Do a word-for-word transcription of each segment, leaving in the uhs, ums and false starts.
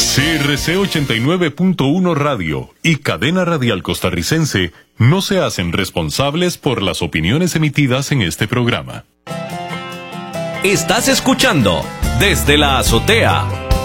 C R C ochenta y nueve punto uno Radio y Cadena Radial Costarricense no se hacen responsables por las opiniones emitidas en este programa. Estás escuchando Desde la Azotea.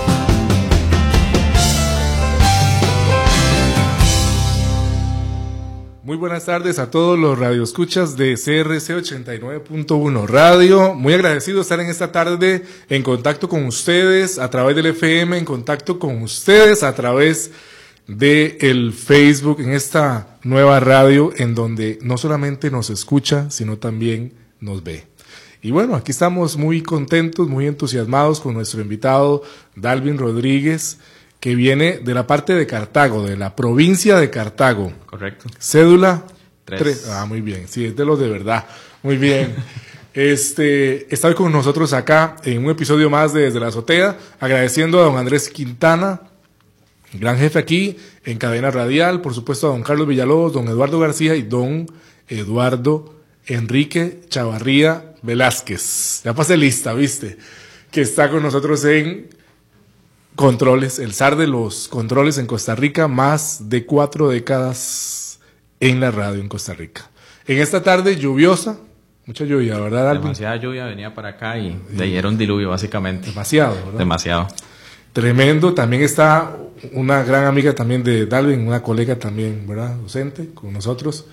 Muy buenas tardes a todos los radioescuchas de C R C ochenta y nueve punto uno Radio. Muy agradecido de estar en esta tarde en contacto con ustedes a través del F M, en contacto con ustedes a través del Facebook, en esta nueva radio en donde no solamente nos escucha, sino también nos ve. Y bueno, aquí estamos muy contentos, muy entusiasmados con nuestro invitado Dalvin Rodríguez, que viene de la parte de Cartago, de la provincia de Cartago. Correcto. Cédula tres. tres. Ah, muy bien. Sí, es de los de verdad. Muy bien. Este, está hoy con nosotros acá en un episodio más de Desde la Azotea, agradeciendo a don Andrés Quintana, gran jefe aquí en Cadena Radial, por supuesto a don Carlos Villalobos, don Eduardo García y don Eduardo Enrique Chavarría Velázquez. Ya pasé lista, ¿viste? Que está con nosotros en Controles, el zar de los controles en Costa Rica, más de cuatro décadas en la radio en Costa Rica. En esta tarde lluviosa, mucha lluvia, ¿verdad, Dalvin? Demasiada lluvia, venía para acá y de ayer un diluvio, básicamente. Demasiado, ¿verdad? Demasiado. Tremendo. También está una gran amiga también de Dalvin, una colega también, ¿verdad? Docente, con nosotros.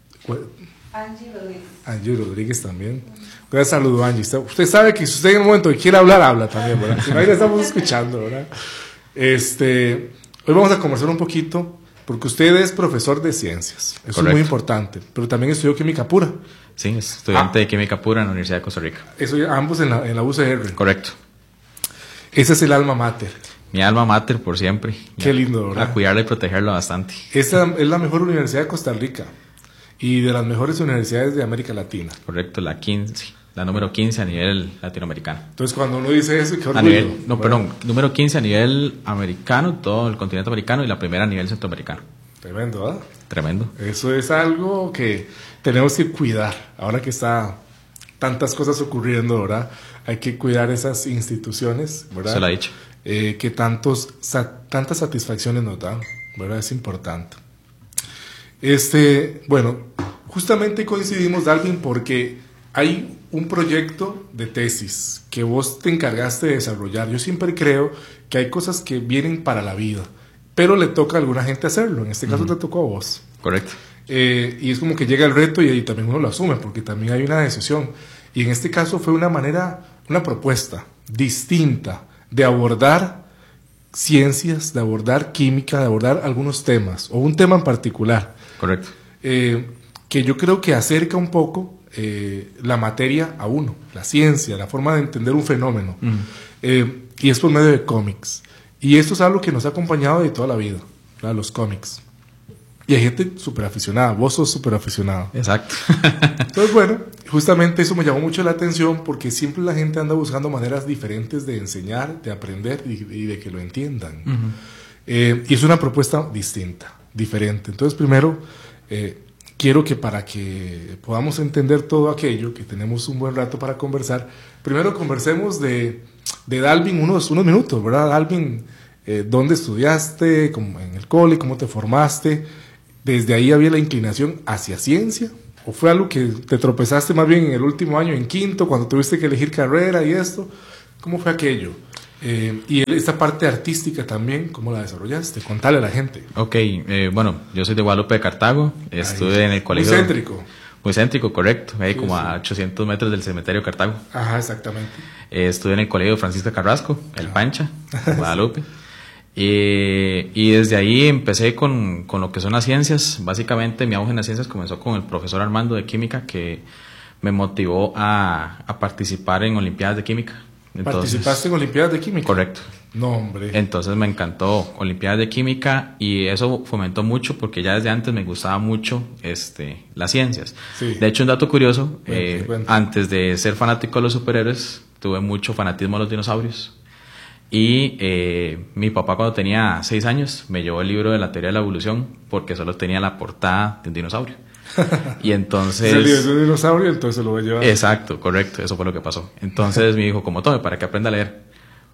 Angie Rodríguez. Angie Rodríguez también. Un saludo, Angie. Usted sabe que si usted en un momento quiere hablar, habla también, ¿verdad? Si no, ahí la estamos escuchando, ¿verdad? Este, hoy vamos a conversar un poquito, porque usted es profesor de ciencias. Eso Correcto. Es muy importante. Pero también estudió química pura. Sí, es estudiante ah. de química pura en la Universidad de Costa Rica. Eso, ambos en la, en la U C R. Correcto. Ese es el alma mater. Mi alma mater por siempre. Qué lindo, ¿verdad? A cuidarla y protegerla bastante. Esa es la mejor universidad de Costa Rica y de las mejores universidades de América Latina. Correcto, la quince, la número quince a nivel latinoamericano. Entonces, cuando uno dice eso, qué orgullo. A nivel, no, perdón, número quince a nivel americano, todo el continente americano, y la primera a nivel centroamericano. Tremendo, ¿verdad? Tremendo. Eso es algo que tenemos que cuidar. Ahora que está tantas cosas ocurriendo, ¿verdad? Hay que cuidar esas instituciones, ¿verdad? Se lo ha dicho. Eh, que tantos, sa- tantas satisfacciones nos dan, ¿verdad? Es importante. Este, bueno, justamente coincidimos, Dalvin, porque hay un proyecto de tesis que vos te encargaste de desarrollar. Yo siempre creo que hay cosas que vienen para la vida, pero le toca a alguna gente hacerlo. En este caso uh-huh. te tocó a vos. Correcto. Eh, y es como que llega el reto y ahí también uno lo asume, porque también hay una decisión. Y en este caso fue una manera, una propuesta distinta de abordar ciencias, de abordar química, de abordar algunos temas, o un tema en particular. Correcto. Eh, que yo creo que acerca un poco eh, la materia a uno, la ciencia, la forma de entender un fenómeno. Uh-huh. Eh, y es por medio de cómics. Y esto es algo que nos ha acompañado de toda la vida, ¿verdad? Los cómics. Y hay gente súper aficionada, vos sos súper aficionado. Exacto. Entonces, bueno, justamente eso me llamó mucho la atención porque siempre la gente anda buscando maneras diferentes de enseñar, de aprender y, y de que lo entiendan. Uh-huh. Eh, y es una propuesta distinta, diferente. Entonces, primero, eh, quiero que para que podamos entender todo aquello, que tenemos un buen rato para conversar, primero conversemos de, de Dalvin unos, unos minutos, ¿verdad? Dalvin, eh, ¿dónde estudiaste? ¿Cómo, en el cole? ¿Cómo te formaste? ¿Desde ahí había la inclinación hacia ciencia? ¿O fue algo que te tropezaste más bien en el último año, en quinto, cuando tuviste que elegir carrera y esto? ¿Cómo fue aquello? Eh, y esta parte artística también, ¿cómo la desarrollaste? Contale a la gente. Ok, eh, bueno, yo soy de Guadalupe de Cartago, estuve en el colegio... Muy céntrico. Muy céntrico, correcto, ahí sí, como sí. a ochocientos metros del cementerio de Cartago. Ajá, exactamente. Eh, estuve en el colegio Francisco Carrasco, el Pancha, en Guadalupe. Y, y desde ahí empecé con, con lo que son las ciencias. Básicamente mi auge en las ciencias comenzó con el profesor Armando de química, que me motivó a, a participar en olimpiadas de química. Entonces, ¿participaste en olimpiadas de química? Correcto. No, hombre. Entonces me encantó olimpiadas de química y eso fomentó mucho porque ya desde antes me gustaba mucho este, las ciencias. Sí. De hecho, un dato curioso, bueno, eh, bueno. antes de ser fanático de los superhéroes, tuve mucho fanatismo a los dinosaurios. Y eh, mi papá, cuando tenía seis años, me llevó el libro de la teoría de la evolución porque solo tenía la portada de un dinosaurio. Y entonces... ¿Se libro de un dinosaurio? Entonces lo voy a llevar. Exacto, correcto, eso fue lo que pasó. Entonces me dijo, como tome, para que aprenda a leer.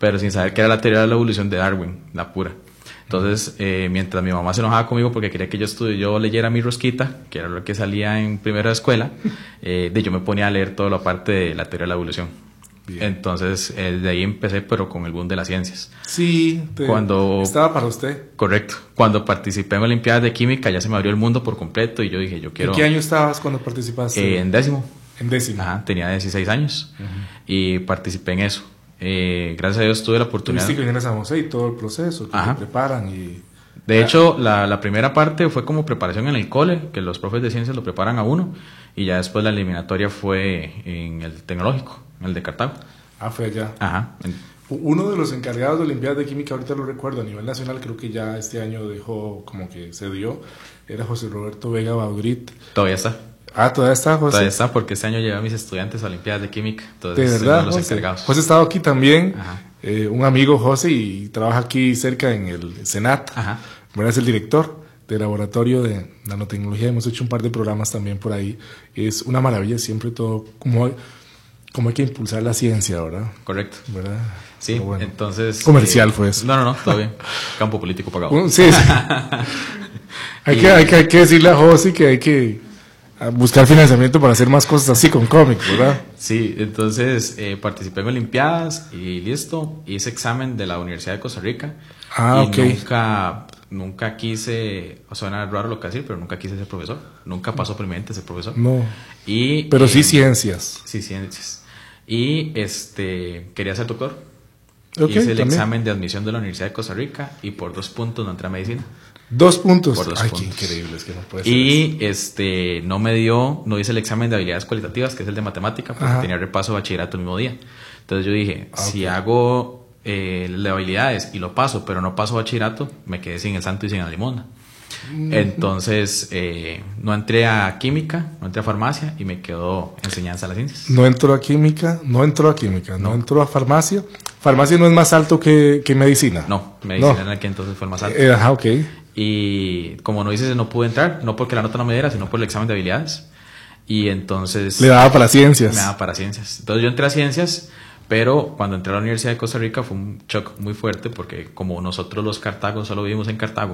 pero sin saber que era la teoría de la evolución de Darwin, la pura. Entonces, eh, mientras mi mamá se enojaba conmigo porque quería que yo estudie, yo leyera mi rosquita, que era lo que salía en primero de escuela, eh, de yo me ponía a leer toda la parte de la teoría de la evolución. Bien. Entonces, eh, de ahí empecé, pero con el boom de las ciencias. Sí, te, cuando estaba para usted. Correcto. Cuando participé en Olimpiadas de Química, ya se me abrió el mundo por completo y yo dije, yo quiero... ¿En qué año estabas cuando participaste? Eh, en décimo. En décimo. Ajá, tenía dieciséis años uh-huh. y participé en eso. Eh, gracias a Dios tuve la oportunidad. Tuviste que vienes a San José y todo el proceso, que te preparan y... De hecho, la, la primera parte fue como preparación en el cole, que los profes de ciencias lo preparan a uno, y ya después la eliminatoria fue en el tecnológico, en el de Cartago. Ah, fue allá. Ajá. Uno de los encargados de Olimpiadas de Química, ahorita lo recuerdo, a nivel nacional, creo que ya este año dejó, como que se dio, era José Roberto Vega Baudrit. Todavía está. Ah, todavía está, José. Todavía está, porque este año llevé a mis estudiantes a Olimpiadas de Química. Entonces, de verdad, los José. Encargados. José ha estado aquí también, eh, un amigo José, y trabaja aquí cerca en el Senat. Ajá. Bueno, es el director del laboratorio de nanotecnología. Hemos hecho un par de programas también por ahí. Es una maravilla siempre todo, como, como hay que impulsar la ciencia, ¿verdad? Correcto. ¿Verdad? Sí, bueno, entonces... Comercial eh, fue eso. No, no, no, todo bien. Campo político pagado. Uh, sí, sí. hay, y, que, hay, que, hay que decirle a José que hay que buscar financiamiento para hacer más cosas así con cómics, ¿verdad? Sí, entonces eh, participé en Olimpiadas y listo. Hice examen de la Universidad de Costa Rica. Ah, y ok. Nunca... Nunca quise, suena raro lo que decir, pero nunca quise ser profesor. Nunca pasó por mi mente ser profesor. No. Y, pero eh, sí ciencias. Sí, ciencias. Y este quería ser doctor. Okay, hice el también. examen de admisión de la Universidad de Costa Rica y por dos puntos no entré a medicina. Dos puntos. Por dos Ay, puntos. qué increíble, es que no puede ser. Y este no me dio, no hice el examen de habilidades cualitativas, que es el de matemática, porque Ajá. tenía repaso de bachillerato el mismo día. Entonces yo dije, ah, si okay. hago Eh, de habilidades y lo paso, pero no paso bachillerato, me quedé sin el santo y sin la limosna. Mm-hmm. Entonces eh, no entré a química, no entré a farmacia y me quedó enseñanza de las ciencias. No entró a química, no entró a química, no, no entró a farmacia. Farmacia no es más alto que, que medicina. No, medicina no. En aquel entonces fue el más alto. Eh, ajá, ok. Y como no dices, no pude entrar, no porque la nota no me diera, sino por el examen de habilidades. Y entonces le daba para ciencias. Me daba para ciencias. Entonces yo entré a ciencias. Pero cuando entré a la Universidad de Costa Rica fue un shock muy fuerte porque como nosotros los cartagos solo vivimos en Cartago,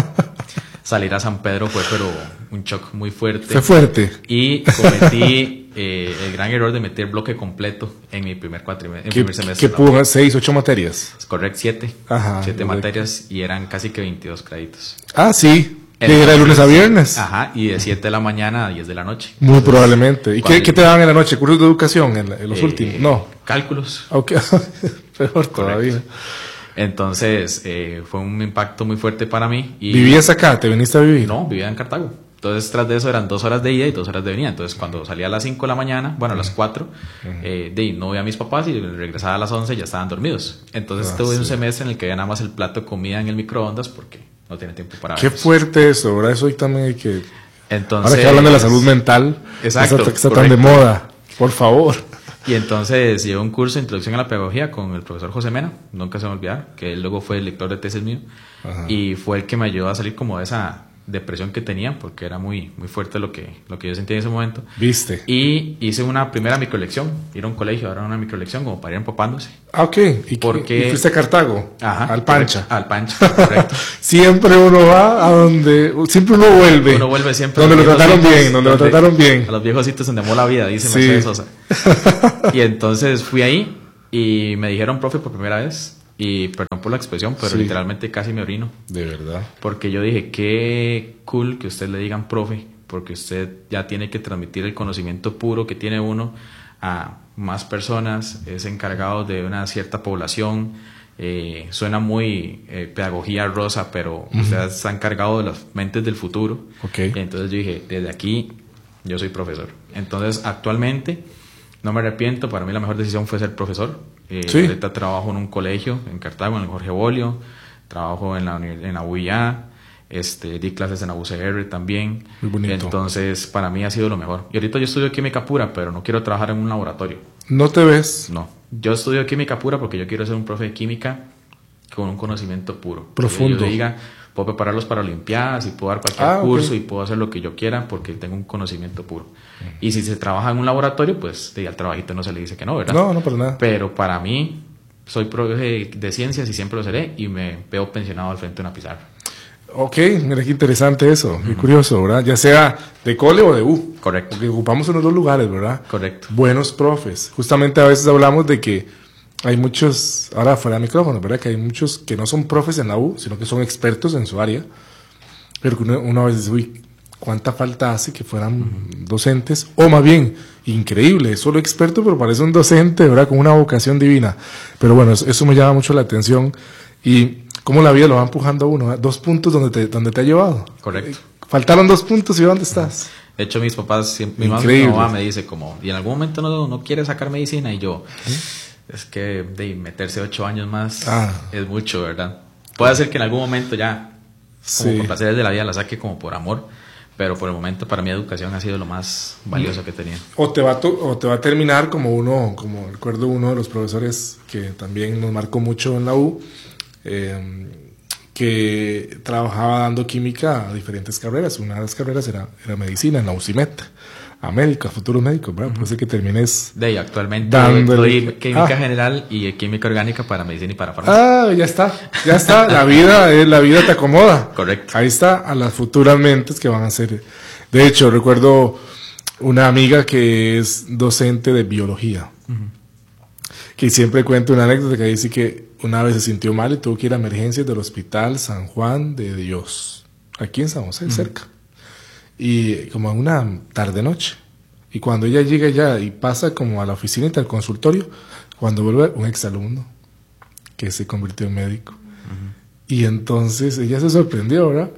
salir a San Pedro fue pero un shock muy fuerte. Fue fuerte. Y cometí eh, el gran error de meter bloque completo en mi primer, cuatrimestre, en ¿Qué, primer semestre. ¿Qué pudo? ¿Seis, ocho materias? Es correcto, siete. Ajá, siete correcto. materias y eran casi que veintidós créditos. Ah, sí. Que era de lunes a viernes. Ajá, y de siete de la mañana a diez de la noche. Muy Entonces, probablemente. ¿Y qué, qué te daban en la noche? ¿Cursos de educación en, la, en los eh, últimos? No. Cálculos. Ok, peor todavía. Entonces, eh, fue un impacto muy fuerte para mí. Y ¿Vivías acá? ¿Te viniste a vivir? No, vivía en Cartago. Entonces, tras de eso eran dos horas de ida y dos horas de venida. Entonces, cuando salía a las cinco de la mañana, bueno, a las cuatro, uh-huh. eh, de no veía a mis papás y regresaba a las once y ya estaban dormidos. Entonces, ah, tuve sí. un semestre en el que había nada más el plato de comida en el microondas porque no tiene tiempo para Qué verlos. fuerte eso, ¿verdad? Eso hoy también hay que... Entonces, ahora que hablan de la salud mental, exacto, está, está tan de moda, por favor. Y entonces llevé un curso de introducción a la pedagogía con el profesor José Mena, nunca se me olvidar, que él luego fue el lector de tesis mío. Ajá. Y fue el que me ayudó a salir como de esa depresión que tenía, porque era muy, muy fuerte lo que, lo que yo sentía en ese momento. ¿Viste? Y hice una primera microlección, ir a un colegio, ahora una microlección como para ir empapándose. Ah, ok. ¿Y, porque... ¿Y fuiste a Cartago? Ajá. Al Pancha. Al Pancha, correcto. Siempre uno va a donde, siempre uno vuelve. Uno vuelve siempre. Donde lo trataron bien, donde lo trataron bien. A los viejos sitios donde amó la vida, dice sí. Mercedes Sosa. Y entonces fui ahí y me dijeron profe por primera vez. Y perdón por la expresión, pero sí. literalmente casi me orino. De verdad. Porque yo dije, qué cool que usted le digan profe, porque usted ya tiene que transmitir el conocimiento puro que tiene uno a más personas, es encargado de una cierta población. Eh, suena muy eh, pedagogía rosa, pero uh-huh. usted está encargado de las mentes del futuro. Okay. Y entonces yo dije, desde aquí yo soy profesor. Entonces actualmente no me arrepiento, para mí la mejor decisión fue ser profesor. Eh, sí. Ahorita trabajo en un colegio en Cartago, en el Jorge Bolio, trabajo en la, en la U I A, este, di clases en la U C R también. Muy bonito. Entonces para mí ha sido lo mejor. Y ahorita yo estudio química pura, pero no quiero trabajar en un laboratorio. ¿No te ves? No, yo estudio química pura porque yo quiero ser un profe de química con un conocimiento puro. Profundo. Que yo diga, puedo prepararlos para olimpiadas y puedo dar cualquier ah, curso okay. y puedo hacer lo que yo quiera porque tengo un conocimiento puro. Uh-huh. Y si se trabaja en un laboratorio, pues de, al trabajito no se le dice que no, ¿verdad? No, no para nada. Pero para mí, soy profe de ciencias y siempre lo seré, y me veo pensionado al frente de una pizarra. Ok, mira qué interesante eso, qué uh-huh. curioso, ¿verdad? Ya sea de cole o de U. Correcto. Porque ocupamos en los dos lugares, ¿verdad? Correcto. Buenos profes. Justamente a veces hablamos de que hay muchos, ahora fuera de micrófono, ¿verdad? Que hay muchos que no son profes en la U, sino que son expertos en su área, pero que uno, uno a veces dice, uy, ¿cuánta falta hace que fueran uh-huh. docentes? O más bien, increíble, es solo experto, pero parece un docente, ¿verdad? Con una vocación divina. Pero bueno, eso, eso me llama mucho la atención. Y cómo la vida lo va empujando a uno, ¿verdad? Dos puntos donde te, donde te ha llevado. Correcto. Faltaron dos puntos y ¿dónde estás? De hecho, mis papás, siempre, mi mamá, mi mamá me dice como, y en algún momento no, no quiere sacar medicina, y yo... ¿Mm? Es que de meterse ocho años más ah. es mucho, ¿verdad? Puede ser que en algún momento ya, como sí. por placeres de la vida, la saque como por amor, pero por el momento para mí educación ha sido lo más valioso que tenía. O te va a, to- o te va a terminar como uno, como recuerdo uno de los profesores que también nos marcó mucho en la U, eh, que trabajaba dando química a diferentes carreras. Una de las carreras era, era medicina en la UCIMET. A médicos, a futuros médicos, ¿verdad? Puede ser que termines... De ahí, actualmente dándole... doy química ah. general y química orgánica para medicina y para farmacia. Ah, ya está, ya está, la vida, eh, la vida te acomoda. Correcto. Ahí está, a las futuras mentes que van a ser... De hecho, recuerdo una amiga que es docente de biología, uh-huh. que siempre cuenta una anécdota que dice que una vez se sintió mal y tuvo que ir a emergencias del Hospital San Juan de Dios, aquí en San José, uh-huh. cerca. Y como en una tarde-noche. Y cuando ella llega ya y pasa como a la oficina y al consultorio, cuando vuelve un exalumno que se convirtió en médico. Uh-huh. Y entonces ella se sorprendió, ¿verdad?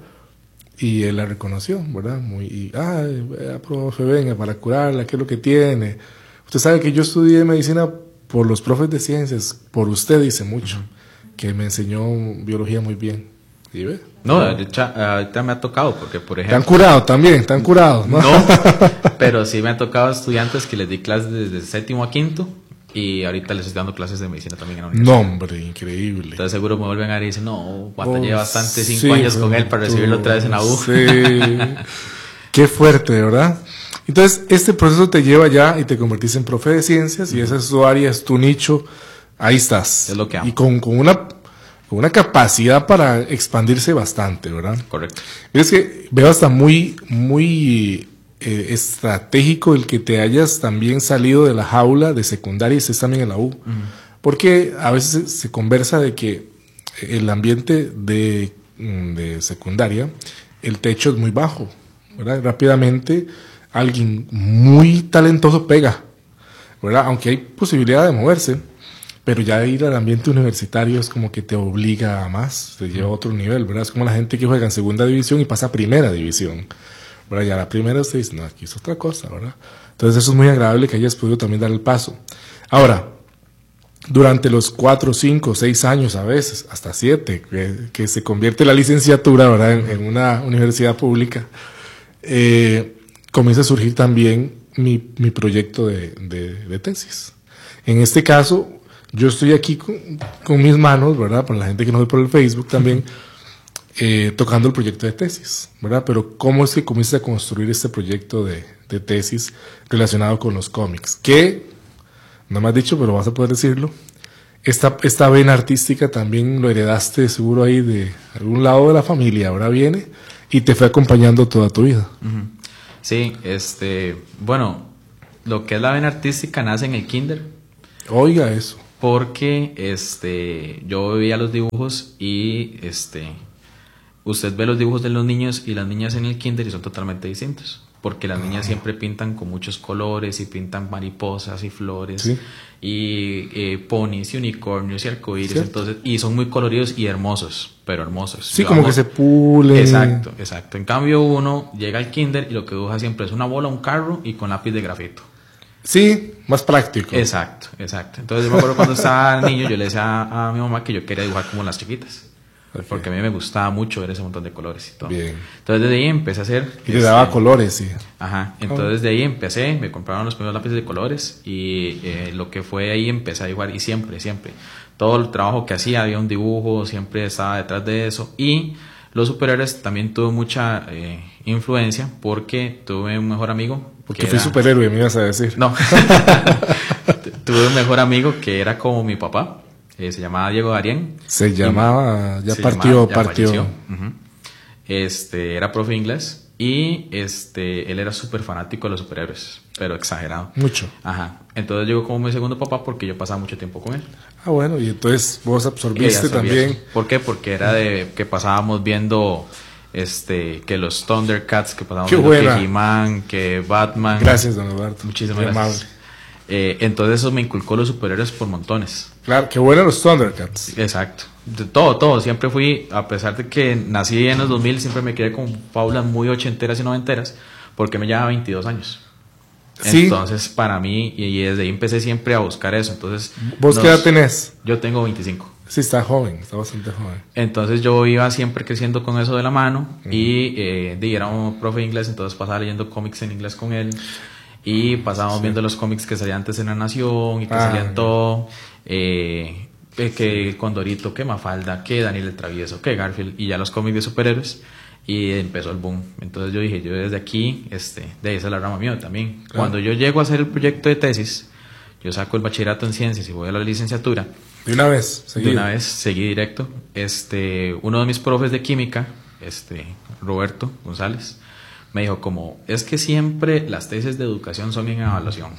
Y él la reconoció, ¿verdad? Muy, y, ah, profe, venga, para curarla, ¿qué es lo que tiene? Usted sabe que yo estudié medicina por los profes de ciencias, por usted dice mucho, uh-huh. que me enseñó biología muy bien. ¿Sí ve? No, ahorita me ha tocado, porque por ejemplo... ¿Te han curado también? ¿Te han curado? No, no pero sí me han tocado estudiantes que les di clases desde séptimo a quinto, y ahorita les estoy dando clases de medicina también en la universidad. No, hombre, increíble. Entonces seguro me vuelven a ver y dicen, no, batallé oh, bastante, cinco sí, años con él para recibirlo otra vez en la U. Sí, qué fuerte, ¿verdad? Entonces, este proceso te lleva ya y te convertís en profe de ciencias, uh-huh. y esa es tu área, es tu nicho, ahí estás. Es lo que amo. Y con, con una... una capacidad para expandirse bastante, ¿verdad? Correcto. Es que veo hasta muy, muy eh, estratégico el que te hayas también salido de la jaula de secundaria y estés también en la U. Uh-huh. Porque a veces se conversa de que el ambiente de, de secundaria, el techo es muy bajo, ¿verdad? Rápidamente alguien muy talentoso pega, ¿verdad? Aunque hay posibilidad de moverse. Pero ya ir al ambiente universitario es como que te obliga a más, te lleva a otro nivel, ¿verdad? Es como la gente que juega en segunda división y pasa a primera división, ¿verdad? Ya la primera usted dice, no, aquí es otra cosa, ¿verdad? Entonces eso es muy agradable que hayas podido también dar el paso. Ahora, durante los cuatro, cinco, seis años a veces, hasta siete, que, que se convierte la licenciatura, ¿verdad? En, en una universidad pública, eh, comienza a surgir también mi, mi proyecto de, de, de tesis. En este caso... Yo estoy aquí con, con mis manos, ¿verdad? Para la gente que nos ve por el Facebook también, eh, tocando el proyecto de tesis, ¿verdad? Pero ¿cómo es que comienza a construir este proyecto de, de tesis relacionado con los cómics? Que, no me has dicho, pero vas a poder decirlo, esta, esta vena artística también lo heredaste seguro ahí de algún lado de la familia, ahora viene y te fue acompañando toda tu vida. Uh-huh. Sí, este, bueno, lo que es la vena artística nace en el kinder. Oiga eso. Porque este, yo veía los dibujos y este, usted ve los dibujos de los niños y las niñas en el kinder y son totalmente distintos. Porque las niñas siempre pintan con muchos colores y pintan mariposas y flores, ¿sí? y eh, ponis y unicornios y arcoíris, entonces, y son muy coloridos y hermosos, pero hermosos. Sí, como que se pulen. Exacto, exacto. En cambio uno llega al kinder y lo que dibuja siempre es una bola, un carro y con lápiz de grafito. Sí, más práctico. Exacto, exacto. Entonces yo me acuerdo cuando estaba niño, yo le decía a, a mi mamá que yo quería dibujar como las chiquitas. Okay. Porque a mí me gustaba mucho ver ese montón de colores y todo. Bien. Entonces desde ahí empecé a hacer... Y le daba este, colores, sí. Ajá. Entonces de ahí empecé, me compraron los primeros lápices de colores y eh, lo que fue ahí empecé a dibujar y siempre, siempre. Todo el trabajo que hacía, había un dibujo, siempre estaba detrás de eso. Y los superhéroes también tuve mucha eh, influencia porque tuve un mejor amigo. Porque fui era... superhéroe, me ibas a decir. No. Tuve un mejor amigo que era como mi papá. eh, se llamaba Diego Darien. Se llamaba, ya partió, llamaba, ya partió. Uh-huh. Este, era profe de inglés y este, él era súper fanático de los superhéroes, pero exagerado. Mucho. Ajá. Entonces llegó como mi segundo papá porque yo pasaba mucho tiempo con él. Ah, bueno, y entonces vos absorbiste también. Eso. ¿Por qué? Porque era de que pasábamos viendo este que los Thundercats, que pasábamos Qué viendo buena. que He-Man, que Batman. Gracias, don Eduardo. Muchísimas gracias. Eh, entonces eso me inculcó los superhéroes por montones. Claro, qué bueno los Thundercats. Exacto. De todo, todo. Siempre fui, a pesar de que nací en los dos mil, siempre me quedé con fábulas muy ochenteras y noventeras, porque me llevaba veintidós años. Sí. Entonces, para mí, y desde ahí empecé siempre a buscar eso. Entonces, ¿Vos nos, qué edad tenés? Yo tengo veinticinco. Sí, está joven, está bastante joven. Entonces yo iba siempre creciendo con eso de la mano, uh-huh. y eh, de, era un profe de inglés, entonces pasaba leyendo cómics en inglés con él. Y pasábamos sí. viendo los cómics que salían antes en La Nación y que ah, salían todo, eh, que Condorito, que Mafalda, que Daniel el Travieso, que Garfield, y ya los cómics de superhéroes, y empezó el boom. Entonces yo dije, yo desde aquí, este, de esa es la rama mía también. Claro. Cuando yo llego a hacer el proyecto de tesis, yo saco el bachillerato en ciencias y voy a la licenciatura. De una vez, seguí. De una vez, seguí directo. Este, uno de mis profes de química, este, Roberto González, me dijo como, es que siempre las tesis de educación son en evaluación.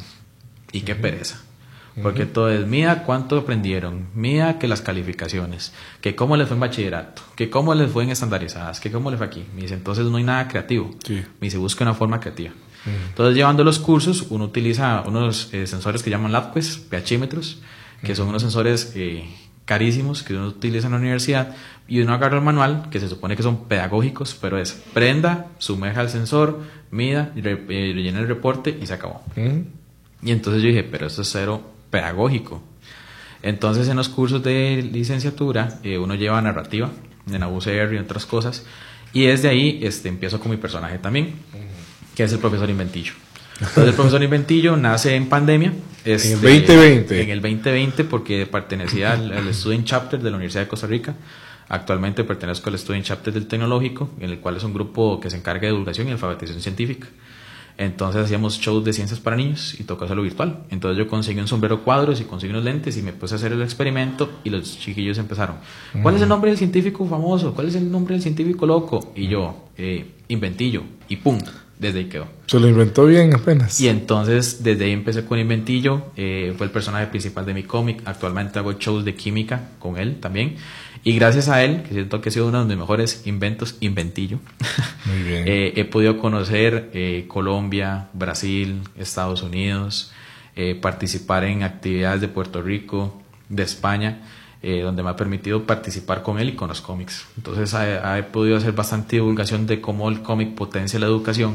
Y qué pereza. Porque uh-huh. todo es, mira cuánto aprendieron, mira que las calificaciones, que cómo les fue en bachillerato, que cómo les fue en estandarizadas, que cómo les fue aquí. Me dice, entonces no hay nada creativo. Sí. Me dice, busca una forma creativa. Uh-huh. Entonces, llevando los cursos, uno utiliza unos eh, sensores que llaman LabQuest, pHímetros, que uh-huh. son unos sensores eh, carísimos que uno utiliza en la universidad, y uno agarra el manual, que se supone que son pedagógicos, pero es prenda, sumerja el sensor, mida, re, eh, rellena el reporte y se acabó. Uh-huh. Y entonces yo dije, pero esto es cero pedagógico. Entonces en los cursos de licenciatura eh, uno lleva narrativa, en la U C R y otras cosas, y desde ahí este, empiezo con mi personaje también, uh-huh. que es el profesor Inventillo. Entonces el profesor Inventillo nace en pandemia. Este, en el veinte veinte. En el veinte veinte, porque pertenecía al, al Student Chapter de la Universidad de Costa Rica. Actualmente pertenezco al Student Chapter del Tecnológico, en el cual es un grupo que se encarga de divulgación y alfabetización científica. Entonces hacíamos shows de ciencias para niños y tocó hacerlo virtual. Entonces yo conseguí un sombrero cuadros y conseguí unos lentes y me puse a hacer el experimento, y los chiquillos empezaron, ¿cuál es el nombre del científico famoso? ¿Cuál es el nombre del científico loco? Y yo, eh, Inventillo, y pum, desde ahí quedó. Se lo inventó bien apenas. Y entonces desde ahí empecé con Inventillo, eh, fue el personaje principal de mi cómic. Actualmente hago shows de química con él también. Y gracias a él, que siento que ha sido uno de mis mejores inventos, Inventillo, muy bien. eh, he podido conocer eh, Colombia, Brasil, Estados Unidos, eh, participar en actividades de Puerto Rico, de España, eh, donde me ha permitido participar con él y con los cómics. Entonces he, he podido hacer bastante divulgación de cómo el cómic potencia la educación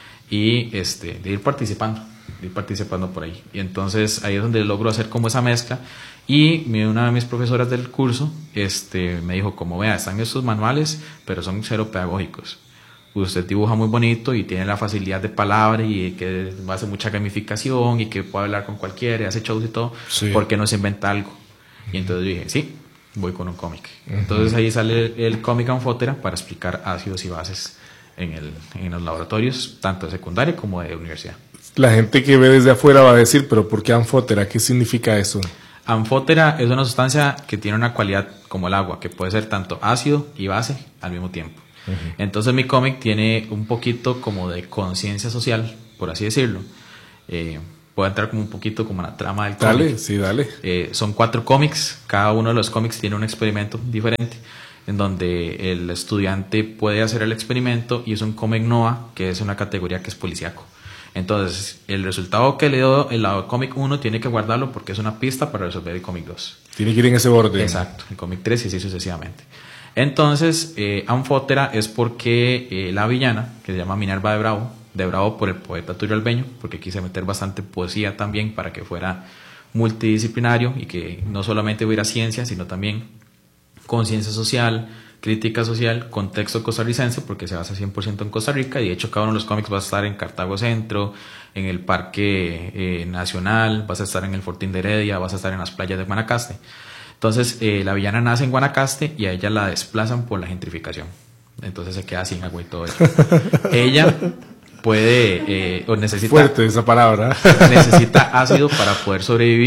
y este, de ir participando, de ir participando por ahí. Y entonces ahí es donde logro hacer como esa mezcla. Y una de mis profesoras del curso este, me dijo, como vea, están estos manuales, pero son cero pedagógicos. Usted dibuja muy bonito y tiene la facilidad de palabra y que hace mucha gamificación y que puede hablar con cualquiera y hace shows y todo, sí. ¿Por qué no se inventa algo? Y entonces yo dije, sí, voy con un cómic. Uh-huh. Entonces ahí sale el, el cómic Anfótera para explicar ácidos y bases en, el, en los laboratorios, tanto de secundaria como de universidad. La gente que ve desde afuera va a decir, pero ¿por qué Anfótera? ¿Qué significa eso? Anfótera es una sustancia que tiene una cualidad como el agua, que puede ser tanto ácido y base al mismo tiempo. Uh-huh. Entonces mi cómic tiene un poquito como de conciencia social, por así decirlo. Eh, puedo entrar como un poquito como en la trama del cómic. Dale, sí, dale. Eh, son cuatro cómics, cada uno de los cómics tiene un experimento diferente, en donde el estudiante puede hacer el experimento, y es un cómic NOA, que es una categoría que es policíaco. Entonces, el resultado que le dio el cómic uno tiene que guardarlo porque es una pista para resolver el cómic dos. Tiene que ir en ese orden. Exacto, el cómic tres y así sucesivamente. Entonces, eh, Anfótera es porque eh, la villana, que se llama Minerva de Bravo, de Bravo por el poeta Tulio Albeño, porque quise meter bastante poesía también para que fuera multidisciplinario y que no solamente hubiera ciencia, sino también conciencia social, crítica social, contexto costarricense, porque se basa cien por ciento en Costa Rica, y de hecho cada uno de los cómics va a estar en Cartago Centro, en el Parque eh, Nacional, vas a estar en el Fortín de Heredia, vas a estar en las playas de Guanacaste. Entonces eh, la villana nace en Guanacaste y a ella la desplazan por la gentrificación, entonces se queda sin agua y todo eso. Ella puede eh, o necesita fuerte esa palabra necesita ácido para poder sobrevivir.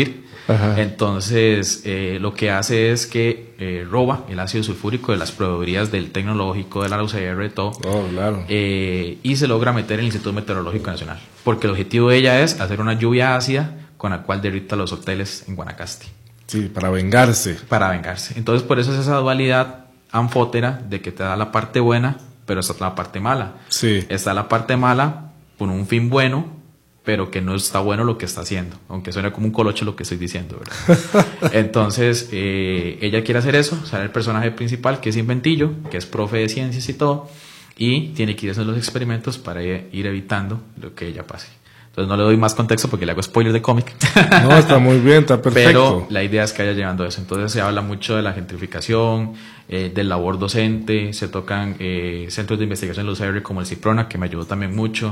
Ajá. Entonces, eh, lo que hace es que eh, roba el ácido sulfúrico de las proveedorías del Tecnológico, de la U C R, de todo, oh, claro. eh, y se logra meter en el Instituto Meteorológico Nacional, porque el objetivo de ella es hacer una lluvia ácida con la cual derrita los hoteles en Guanacaste. Sí, para vengarse. Para vengarse. Entonces, por eso es esa dualidad anfótera de que te da la parte buena, pero está la parte mala. Sí. Está la parte mala por un fin bueno, pero que no está bueno lo que está haciendo, aunque suena como un colocho lo que estoy diciendo, ¿verdad? Entonces, eh, ella quiere hacer eso, sale el personaje principal, que es Inventillo, que es profe de ciencias y todo, y tiene que ir a hacer los experimentos para ir evitando lo que ella pase. Entonces no le doy más contexto porque le hago spoiler de cómic. No, está muy bien, está perfecto. Pero la idea es que vaya llevando eso. Entonces se habla mucho de la gentrificación, eh, del labor docente, se tocan eh, centros de investigación en los U C R como el CIPRONA, que me ayudó también mucho.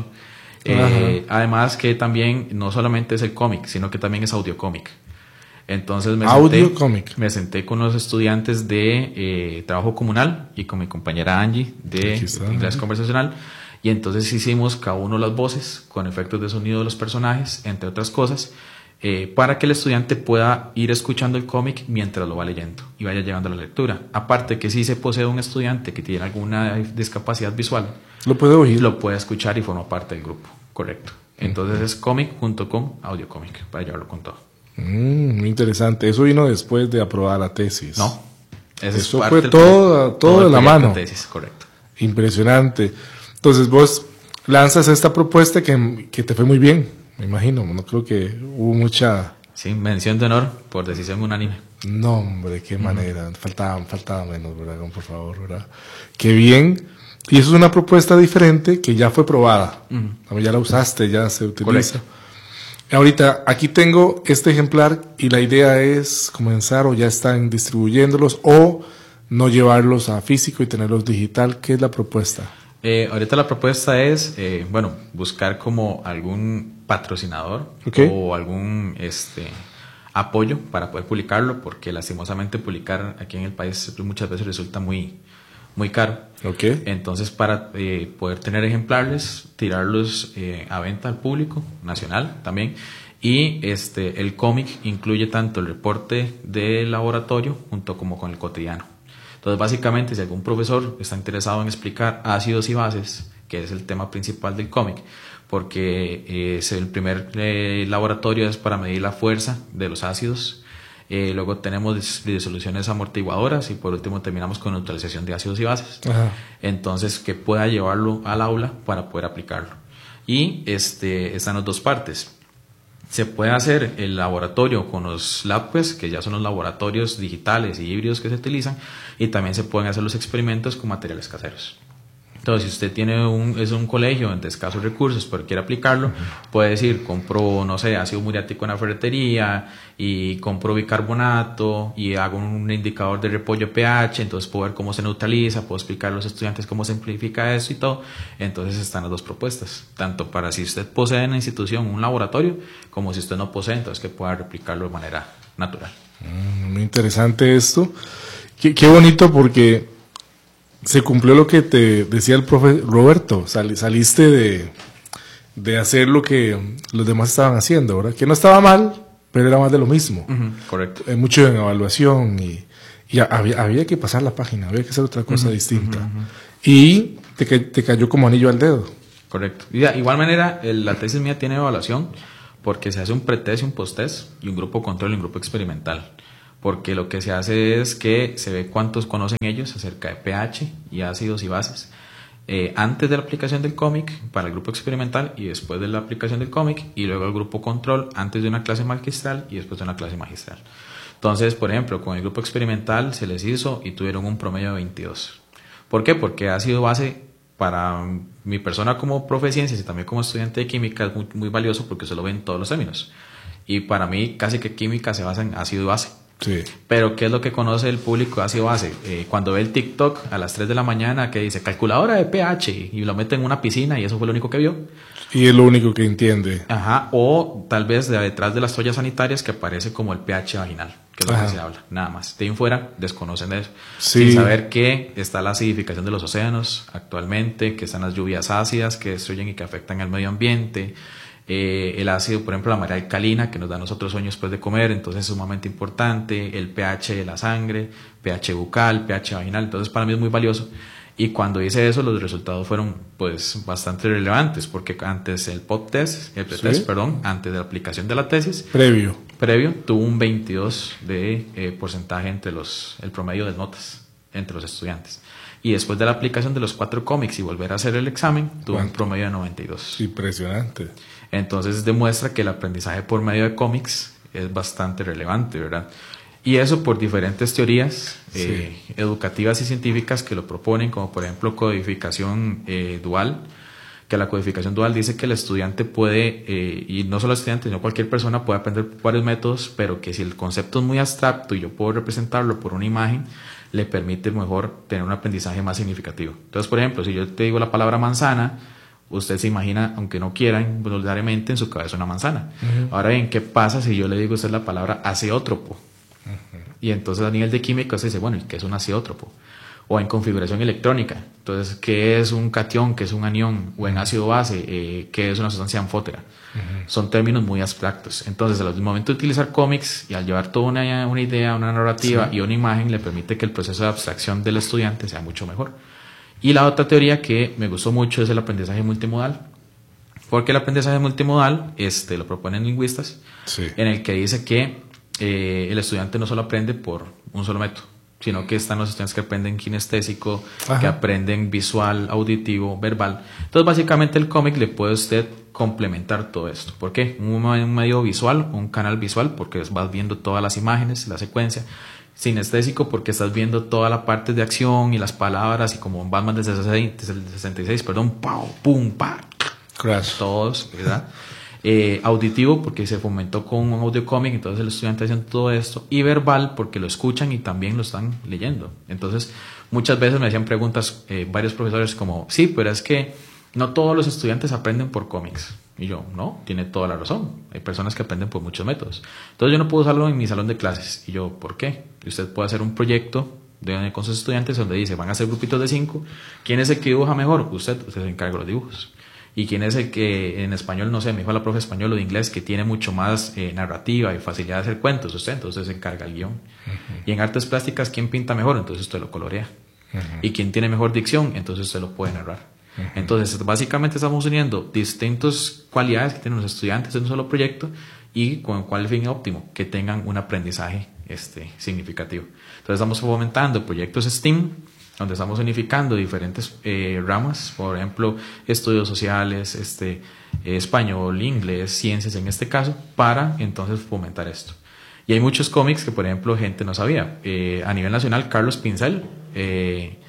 Eh, además que también no solamente es el cómic, sino que también es audiocómic. Entonces me Audio senté, cómic. me senté con los estudiantes de eh, trabajo comunal y con mi compañera Angie de inglés conversacional. Y entonces hicimos cada uno las voces con efectos de sonido de los personajes, entre otras cosas, eh, para que el estudiante pueda ir escuchando el cómic mientras lo va leyendo y vaya llevando la lectura. Aparte que si se posee un estudiante que tiene alguna discapacidad visual, lo puede oír, lo puede escuchar y forma parte del grupo, correcto. Entonces es cómic junto con audio cómic para llevarlo con todo. Mm, muy interesante. Eso vino después de aprobar la tesis. No, eso fue todo, todo de la mano. Tesis, correcto. Impresionante. Entonces vos lanzas esta propuesta que, que te fue muy bien, me imagino. No creo que hubo mucha... Sí, mención de honor por decisión unánime. No, hombre, qué manera. Uh-huh. Faltaba, faltaba menos, ¿verdad? Por favor, ¿verdad? Qué bien. Y eso es una propuesta diferente que ya fue probada. Uh-huh. Ya la usaste, ya se utiliza. Correcto. Ahorita, aquí tengo este ejemplar y la idea es comenzar o ya están distribuyéndolos o no llevarlos a físico y tenerlos digital. ¿Qué es la propuesta? Eh, ahorita la propuesta es, eh, bueno, buscar como algún patrocinador okay. o algún este apoyo para poder publicarlo, porque lastimosamente publicar aquí en el país muchas veces resulta muy, muy caro. Okay. Entonces, para eh, poder tener ejemplares, tirarlos eh, a venta al público nacional también. Y este el cómic incluye tanto el reporte del laboratorio junto como con el cotidiano. Entonces, básicamente, si algún profesor está interesado en explicar ácidos y bases, que es el tema principal del cómic, porque eh, es el primer eh, laboratorio es para medir la fuerza de los ácidos, eh, luego tenemos disoluciones amortiguadoras y por último terminamos con neutralización de ácidos y bases. Ajá. Entonces, que pueda llevarlo al aula para poder aplicarlo. Y este están las dos partes. Se puede hacer el laboratorio con los LabQuest, que ya son los laboratorios digitales y híbridos que se utilizan, y también se pueden hacer los experimentos con materiales caseros. Entonces, si usted tiene un, es un colegio de escasos recursos, pero quiere aplicarlo, puede decir, compro, no sé, ácido muriático en la ferretería y compro bicarbonato y hago un indicador de repollo pH, entonces puedo ver cómo se neutraliza, puedo explicar a los estudiantes cómo se simplifica eso y todo. Entonces están las dos propuestas, tanto para si usted posee en la institución un laboratorio, como si usted no posee, entonces que pueda replicarlo de manera natural. Mm, muy interesante esto. Qué, qué bonito porque se cumplió lo que te decía el profe Roberto, Sal, saliste de, de hacer lo que los demás estaban haciendo, ¿verdad? Que no estaba mal, pero era más de lo mismo. Uh-huh, correcto. Hay mucho en evaluación y, y había, había que pasar la página, había que hacer otra cosa uh-huh, distinta. Uh-huh. Y te, te cayó como anillo al dedo. Correcto. Y de igual manera, el, la tesis mía tiene evaluación porque se hace un pretest y un posttest y un grupo control y un grupo experimental. Porque lo que se hace es que se ve cuántos conocen ellos acerca de pH y ácidos y bases eh, antes de la aplicación del cómic para el grupo experimental y después de la aplicación del cómic, y luego el grupo control antes de una clase magistral y después de una clase magistral. Entonces, por ejemplo, con el grupo experimental se les hizo y tuvieron un promedio de veintidós. ¿Por qué? Porque ácido base para mi persona como profe de ciencias y también como estudiante de química es muy, muy valioso porque se lo ven todos los términos. Y para mí casi que química se basa en ácido base. Sí. Pero ¿qué es lo que conoce el público ácido base? Eh, cuando ve el TikTok a las tres de la mañana que dice calculadora de pH y lo mete en una piscina y eso fue lo único que vio. Y es lo único que entiende. Ajá, o tal vez de detrás de las toallas sanitarias que aparece como el pH vaginal, que es lo Ajá. que se habla, nada más. De ahí en fuera desconocen de eso. Sí. Sin saber que está la acidificación de los océanos actualmente, que están las lluvias ácidas que destruyen y que afectan al medio ambiente. Eh, el ácido, por ejemplo, la marea alcalina, que nos da a nosotros sueño después de comer, entonces es sumamente importante. El pH de la sangre, pH bucal, pH vaginal, entonces para mí es muy valioso. Y cuando hice eso, los resultados fueron pues bastante relevantes, porque antes el P O T test, el pretest, ¿sí? perdón, antes de la aplicación de la tesis, previo, previo tuvo un veintidós de eh, porcentaje entre los, el promedio de notas entre los estudiantes. Y después de la aplicación de los cuatro cómics y volver a hacer el examen, tuvo ¿cuánto? Un promedio de noventa y dos. Impresionante. Entonces demuestra que el aprendizaje por medio de cómics es bastante relevante, ¿verdad? Y eso por diferentes teorías eh, sí. educativas y científicas que lo proponen, como por ejemplo codificación eh, dual, que la codificación dual dice que el estudiante puede, eh, y no solo el estudiante, sino cualquier persona puede aprender varios métodos, pero que si el concepto es muy abstracto y yo puedo representarlo por una imagen, le permite mejor tener un aprendizaje más significativo. Entonces, por ejemplo, si yo te digo la palabra manzana, usted se imagina, aunque no quiera, involuntariamente en su cabeza una manzana. Uh-huh. Ahora bien, ¿qué pasa si yo le digo a usted la palabra azeótropo? Uh-huh. Y entonces a nivel de química usted dice, bueno, ¿y qué es un azeótropo? O en configuración electrónica, entonces, ¿qué es un catión? ¿Qué es un anión? O en ácido base, eh, ¿qué es una sustancia anfótera? Uh-huh. Son términos muy abstractos. Entonces, al momento de utilizar cómics y al llevar toda una, una idea, una narrativa sí. y una imagen, le permite que el proceso de abstracción del estudiante sea mucho mejor. Y la otra teoría que me gustó mucho es el aprendizaje multimodal, porque el aprendizaje multimodal este, lo proponen lingüistas, sí. en el que dice que eh, el estudiante no solo aprende por un solo método, sino que están los estudiantes que aprenden kinestésico, Ajá. que aprenden visual, auditivo, verbal. Entonces, básicamente el cómic le puede usted complementar todo esto. ¿Por qué? Un, un medio visual, un canal visual, porque vas viendo todas las imágenes, la secuencia. Sinestésico, porque estás viendo toda la parte de acción y las palabras, y como en Batman del sesenta y seis, perdón, pau, pum, pa, Crash. Todos, ¿verdad? Eh, auditivo, porque se fomentó con un audio cómic, entonces el estudiante haciendo todo esto. Y verbal, porque lo escuchan y también lo están leyendo. Entonces, muchas veces me hacían preguntas eh, varios profesores como, sí, pero es que no todos los estudiantes aprenden por cómics. Y yo, no, tiene toda la razón. Hay personas que aprenden por muchos métodos. Entonces yo no puedo usarlo en mi salón de clases. Y yo, ¿por qué? Y usted puede hacer un proyecto de, con sus estudiantes donde dice, van a hacer grupitos de cinco. ¿Quién es el que dibuja mejor? Usted, usted se encarga de los dibujos. ¿Y quién es el que en español, no sé, me dijo la profe español o de inglés, que tiene mucho más eh, narrativa y facilidad de hacer cuentos? Usted, entonces se encarga el guión. Uh-huh. Y en artes plásticas, ¿quién pinta mejor? Entonces usted lo colorea. Uh-huh. ¿Y quién tiene mejor dicción? Entonces usted lo puede narrar. Entonces, básicamente estamos uniendo distintas cualidades que tienen los estudiantes en un solo proyecto y con cuál fin óptimo, que tengan un aprendizaje este, significativo. Entonces, estamos fomentando proyectos STEAM, donde estamos unificando diferentes eh, ramas, por ejemplo, estudios sociales, este, eh, español, inglés, ciencias en este caso, para entonces fomentar esto. Y hay muchos cómics que, por ejemplo, gente no sabía. Eh, a nivel nacional, Carlos Pincel, eh,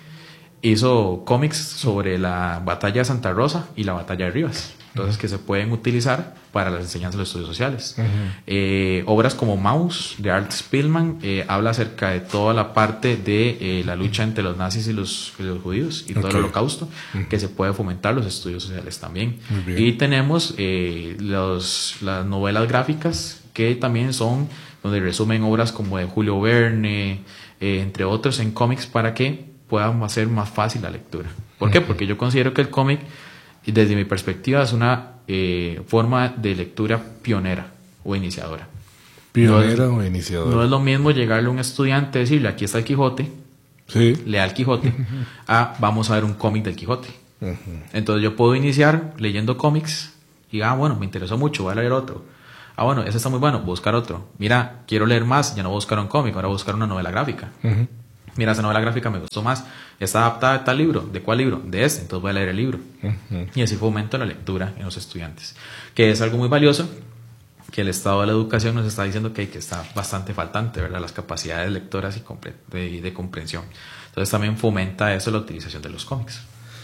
hizo cómics sobre la batalla de Santa Rosa y la batalla de Rivas, entonces uh-huh. que se pueden utilizar para las enseñanzas de los estudios sociales. Uh-huh. eh, obras como Maus de Art Spiegelman eh, habla acerca de toda la parte de eh, la lucha entre los nazis y los, y los judíos y okay. todo el holocausto, uh-huh. que se puede fomentar los estudios sociales también. Y tenemos eh, los, las novelas gráficas que también son donde resumen obras como de Julio Verne, eh, entre otros, en cómics para que pueda hacer más fácil la lectura. ¿Por qué? Porque yo considero que el cómic, desde mi perspectiva, es una eh, forma de lectura pionera o iniciadora. Pionera no es, o iniciadora. No es lo mismo llegarle a un estudiante y decirle, aquí está el Quijote, sí. lea el Quijote, a vamos a ver un cómic del Quijote. Uh-huh. Entonces yo puedo iniciar leyendo cómics y, ah, bueno, me interesó mucho, voy a leer otro. Ah, bueno, ese está muy bueno, voy a buscar otro. Mira, quiero leer más, ya no voy a buscar un cómic, ahora voy a buscar una novela gráfica. Uh-huh. Mira, esa novela gráfica me gustó más, está adaptada a tal libro. ¿De cuál libro? De este, entonces voy a leer el libro. Uh-huh. Y así fomento la lectura en los estudiantes, que es algo muy valioso, que el estado de la educación nos está diciendo que, que está bastante faltante, ¿verdad? Las capacidades lectoras y compre- de, de comprensión. Entonces también fomenta eso la utilización de los cómics.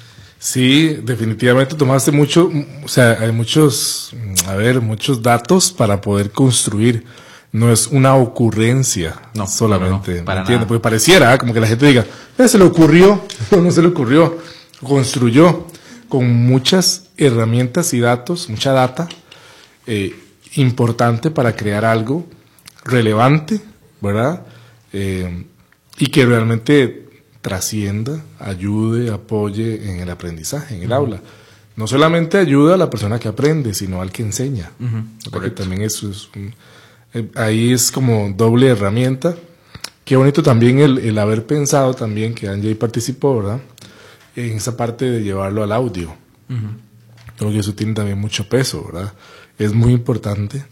Sí, definitivamente tomaste mucho, o sea, hay muchos, a ver, muchos datos para poder construir. No es una ocurrencia no, solamente, no, no, ¿me entiendes? Porque pareciera como que la gente diga, eh, se le ocurrió, no, no se le ocurrió, construyó con muchas herramientas y datos, mucha data eh, importante para crear algo relevante, ¿verdad? Eh, y que realmente trascienda, ayude, apoye en el aprendizaje, en el uh-huh. aula. no solamente ayuda a la persona que aprende, sino al que enseña. Uh-huh. Porque también eso es un, eh, ahí es como doble herramienta. Qué bonito también el, el haber pensado también que Angie participó, ¿verdad? En esa parte de llevarlo al audio. Uh-huh. Creo que eso tiene también mucho peso, ¿verdad? Es muy importante.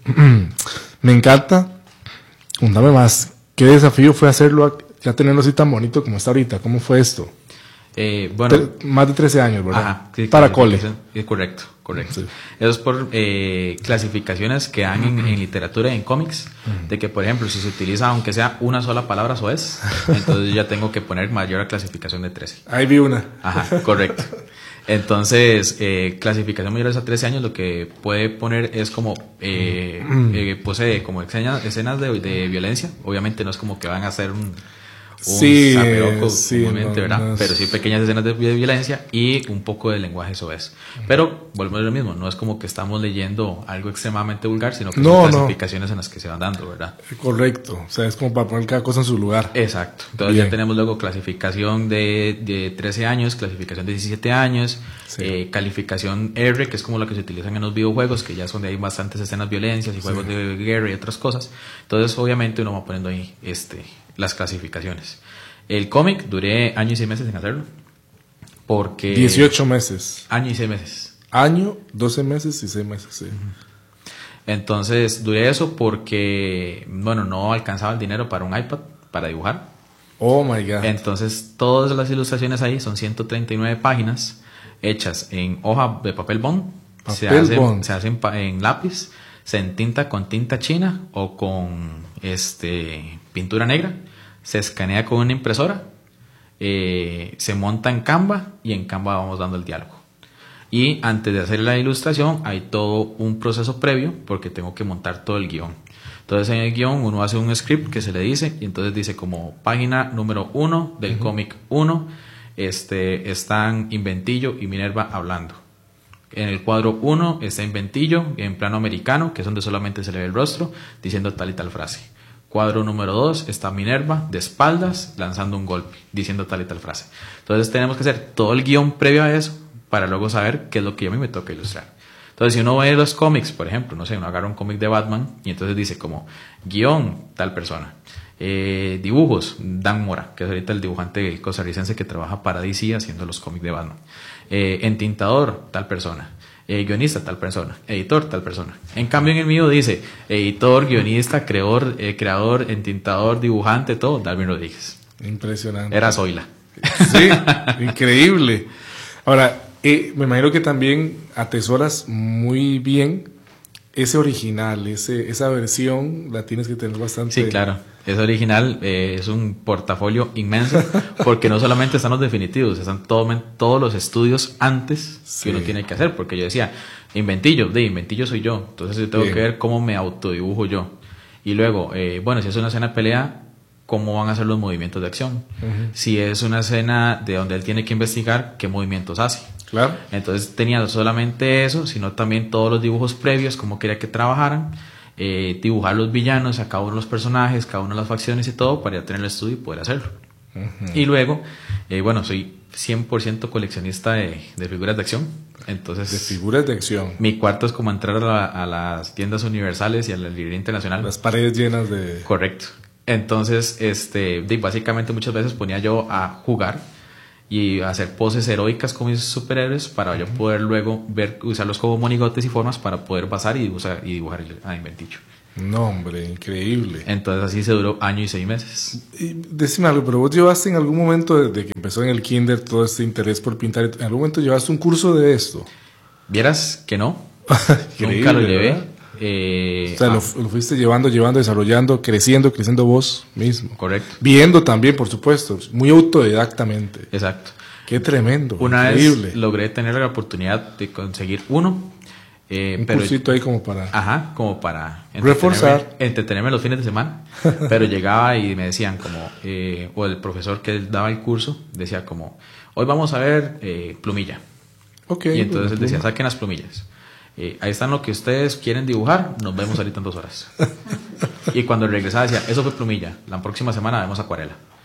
Me encanta. Contame más. ¿Qué desafío fue hacerlo, ya tenerlo así tan bonito como está ahorita? ¿Cómo fue esto? Eh, bueno, Tre- más de trece años, ¿verdad? Ajá, sí, para cole. Eh, correcto, correcto. Sí. Eso es por eh, clasificaciones que dan en, en literatura y en cómics, uh-huh. de que, por ejemplo, si se utiliza aunque sea una sola palabra soez, entonces ya tengo que poner mayor a clasificación de trece. Ahí vi una. Ajá, correcto. Entonces, eh, clasificación mayores a trece años, lo que puede poner es como, eh, uh-huh. eh, posee como escenas, escenas de, de violencia. Obviamente no es como que van a hacer un... un sí, zaperoco, sí, no, ¿verdad? No, no, pero sí pequeñas escenas de, de violencia y un poco de lenguaje soez. Uh-huh. Pero volvemos a lo mismo, no es como que estamos leyendo algo extremadamente vulgar, sino que no, son clasificaciones no. en las que se van dando, ¿verdad? Correcto, o sea, es como para poner cada cosa en su lugar. Exacto, entonces Bien. ya tenemos luego clasificación de, de trece años, clasificación de diecisiete años, sí. eh, calificación R, que es como la que se utilizan en los videojuegos, que ya son de ahí bastantes escenas de violencia y juegos sí. de guerra y otras cosas. Entonces obviamente uno va poniendo ahí este, las clasificaciones. El cómic duré año y seis meses en hacerlo. Porque... dieciocho meses. Año y seis meses. Año, doce meses y seis meses, sí. Entonces duré eso porque, bueno, no alcanzaba el dinero para un iPad, para dibujar. Oh my God. Entonces todas las ilustraciones ahí son ciento treinta y nueve páginas hechas en hoja de papel bond. Papel se hacen, bond. Se hacen en lápiz, se entinta con tinta china o con este pintura negra. Se escanea con una impresora, eh, se monta en Canva y en Canva vamos dando el diálogo. Y antes de hacer la ilustración hay todo un proceso previo porque tengo que montar todo el guión. Entonces en el guión uno hace un script que se le dice y entonces dice como página número uno del uh-huh. cómic uno, este, están Inventillo y Minerva hablando. En el cuadro uno está Inventillo en plano americano, que es donde solamente se le ve el rostro, diciendo tal y tal frase. Cuadro número dos está Minerva de espaldas lanzando un golpe, diciendo tal y tal frase. Entonces tenemos que hacer todo el guión previo a eso para luego saber qué es lo que a mí me toca ilustrar. Entonces si uno ve los cómics, por ejemplo, no sé, uno agarra un cómic de Batman y entonces dice como guión tal persona, eh, dibujos Dan Mora, que es ahorita el dibujante costarricense que trabaja para D C haciendo los cómics de Batman, eh, entintador tal persona, Eh, guionista tal persona, editor tal persona. En cambio en el mío dice editor, guionista, creador, eh, creador, entintador, dibujante, todo Darwin Rodríguez. Impresionante. Era Zoila. Sí, increíble. Ahora, eh, me imagino que también atesoras muy bien ese original, ese, esa versión la tienes que tener bastante. Sí, claro. Es original, eh, es un portafolio inmenso, porque no solamente están los definitivos, están todo, todos los estudios antes sí. que uno tiene que hacer, porque yo decía, Inventillo, de Inventillo soy yo, entonces yo tengo Bien. que ver cómo me autodibujo yo. Y luego, eh, bueno, si es una escena de pelea, ¿cómo van a ser los movimientos de acción? Uh-huh. Si es una escena de donde él tiene que investigar, ¿qué movimientos hace? Claro. Entonces tenía no solamente eso, sino también todos los dibujos previos, cómo quería que trabajaran. Eh, dibujar los villanos, a cada uno de los personajes, cada una de las facciones y todo para ya tener el estudio y poder hacerlo. Uh-huh. Y luego, eh, bueno, soy cien por ciento coleccionista de, de figuras de acción. Entonces, de figuras de acción. Mi cuarto es como entrar a, la, a las tiendas universales y a la librería internacional. Las paredes llenas de... Correcto. Entonces, este, básicamente muchas veces ponía yo a jugar y hacer poses heroicas con mis superhéroes para yo poder luego ver, usarlos como monigotes y formas para poder pasar y, usar, y dibujar a Inventillo. No, hombre, increíble. Entonces así se duró año y seis meses. Y decime algo, pero vos llevaste en algún momento, desde que empezó en el kinder todo este interés por pintar, ¿en algún momento llevaste un curso de esto? Vieras que no. Nunca lo llevé. ¿Verdad? Eh, o sea, ah, lo, lo fuiste llevando, llevando, desarrollando, creciendo, creciendo vos mismo. Correcto. Viendo también, por supuesto, muy autodidactamente. Exacto. Qué tremendo. Una increíble. vez logré tener la oportunidad de conseguir uno. Eh, un pero, cursito ahí como para... Ajá, como para... Reforzar. Entretenerme los fines de semana. Pero llegaba y me decían como... Eh, o el profesor que daba el curso decía como... Hoy vamos a ver eh, plumilla. Okay, y entonces él decía, saquen las plumillas. Eh, ahí están lo que ustedes quieren dibujar, nos vemos ahorita en dos horas. Y cuando regresaba decía, eso fue plumilla, la próxima semana vemos acuarela.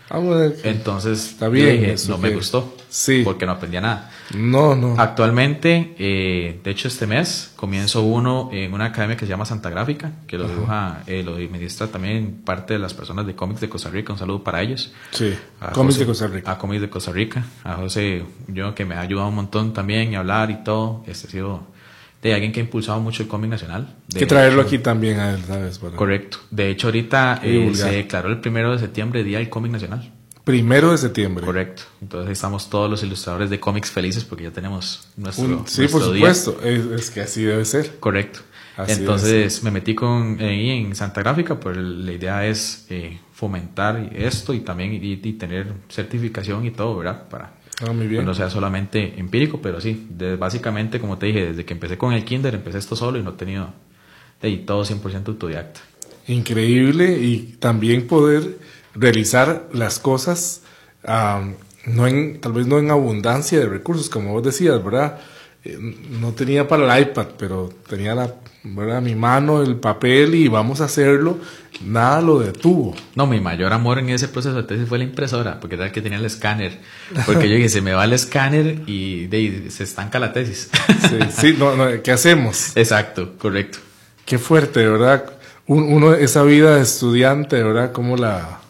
Ah, bueno, entonces está bien, dije, eso no que... me gustó, sí. porque no aprendía nada. No, no. Actualmente, eh, de hecho este mes, comienzo uno en una academia que se llama Santa Gráfica, que lo dibuja, eh, lo administra también parte de las personas de cómics de Costa Rica. Un saludo para ellos. Sí, cómics de Costa Rica. A cómics de Costa Rica. A José, yo que me ha ayudado un montón también a hablar y todo. Este ha sido de alguien que ha impulsado mucho el cómic nacional. Hay que traerlo hecho, aquí también a él, ¿sabes? Para... Correcto. De hecho, ahorita eh, se declaró el primero de septiembre Día del Cómic Nacional. Primero de septiembre. Correcto. Entonces estamos todos los ilustradores de cómics felices porque ya tenemos nuestro, Un, sí, nuestro por día. supuesto. Es, es que así debe ser. Correcto. Así Entonces me metí con ahí en Santa Gráfica, pues la idea es eh, fomentar esto y también y, y tener certificación y todo, ¿verdad? Para ah, muy bien. que no sea solamente empírico, pero sí, de, básicamente, como te dije, desde que empecé con el kinder, empecé esto solo y no he tenido de, todo cien por ciento autodidacta. Increíble, y también poder realizar las cosas um, no en, tal vez no en abundancia de recursos, como vos decías, ¿verdad? Eh, no tenía para el iPad, pero tenía la, ¿verdad? Mi mano, el papel, y vamos a hacerlo. Nada lo detuvo. No, mi mayor amor en ese proceso de tesis fue la impresora, porque era el que tenía el escáner. Porque yo dije, se me va el escáner y, de, y se estanca la tesis. Sí, sí, no, no, ¿qué hacemos? Exacto, correcto. Qué fuerte, ¿verdad? Uno, esa vida de estudiante, ¿verdad? Cómo la,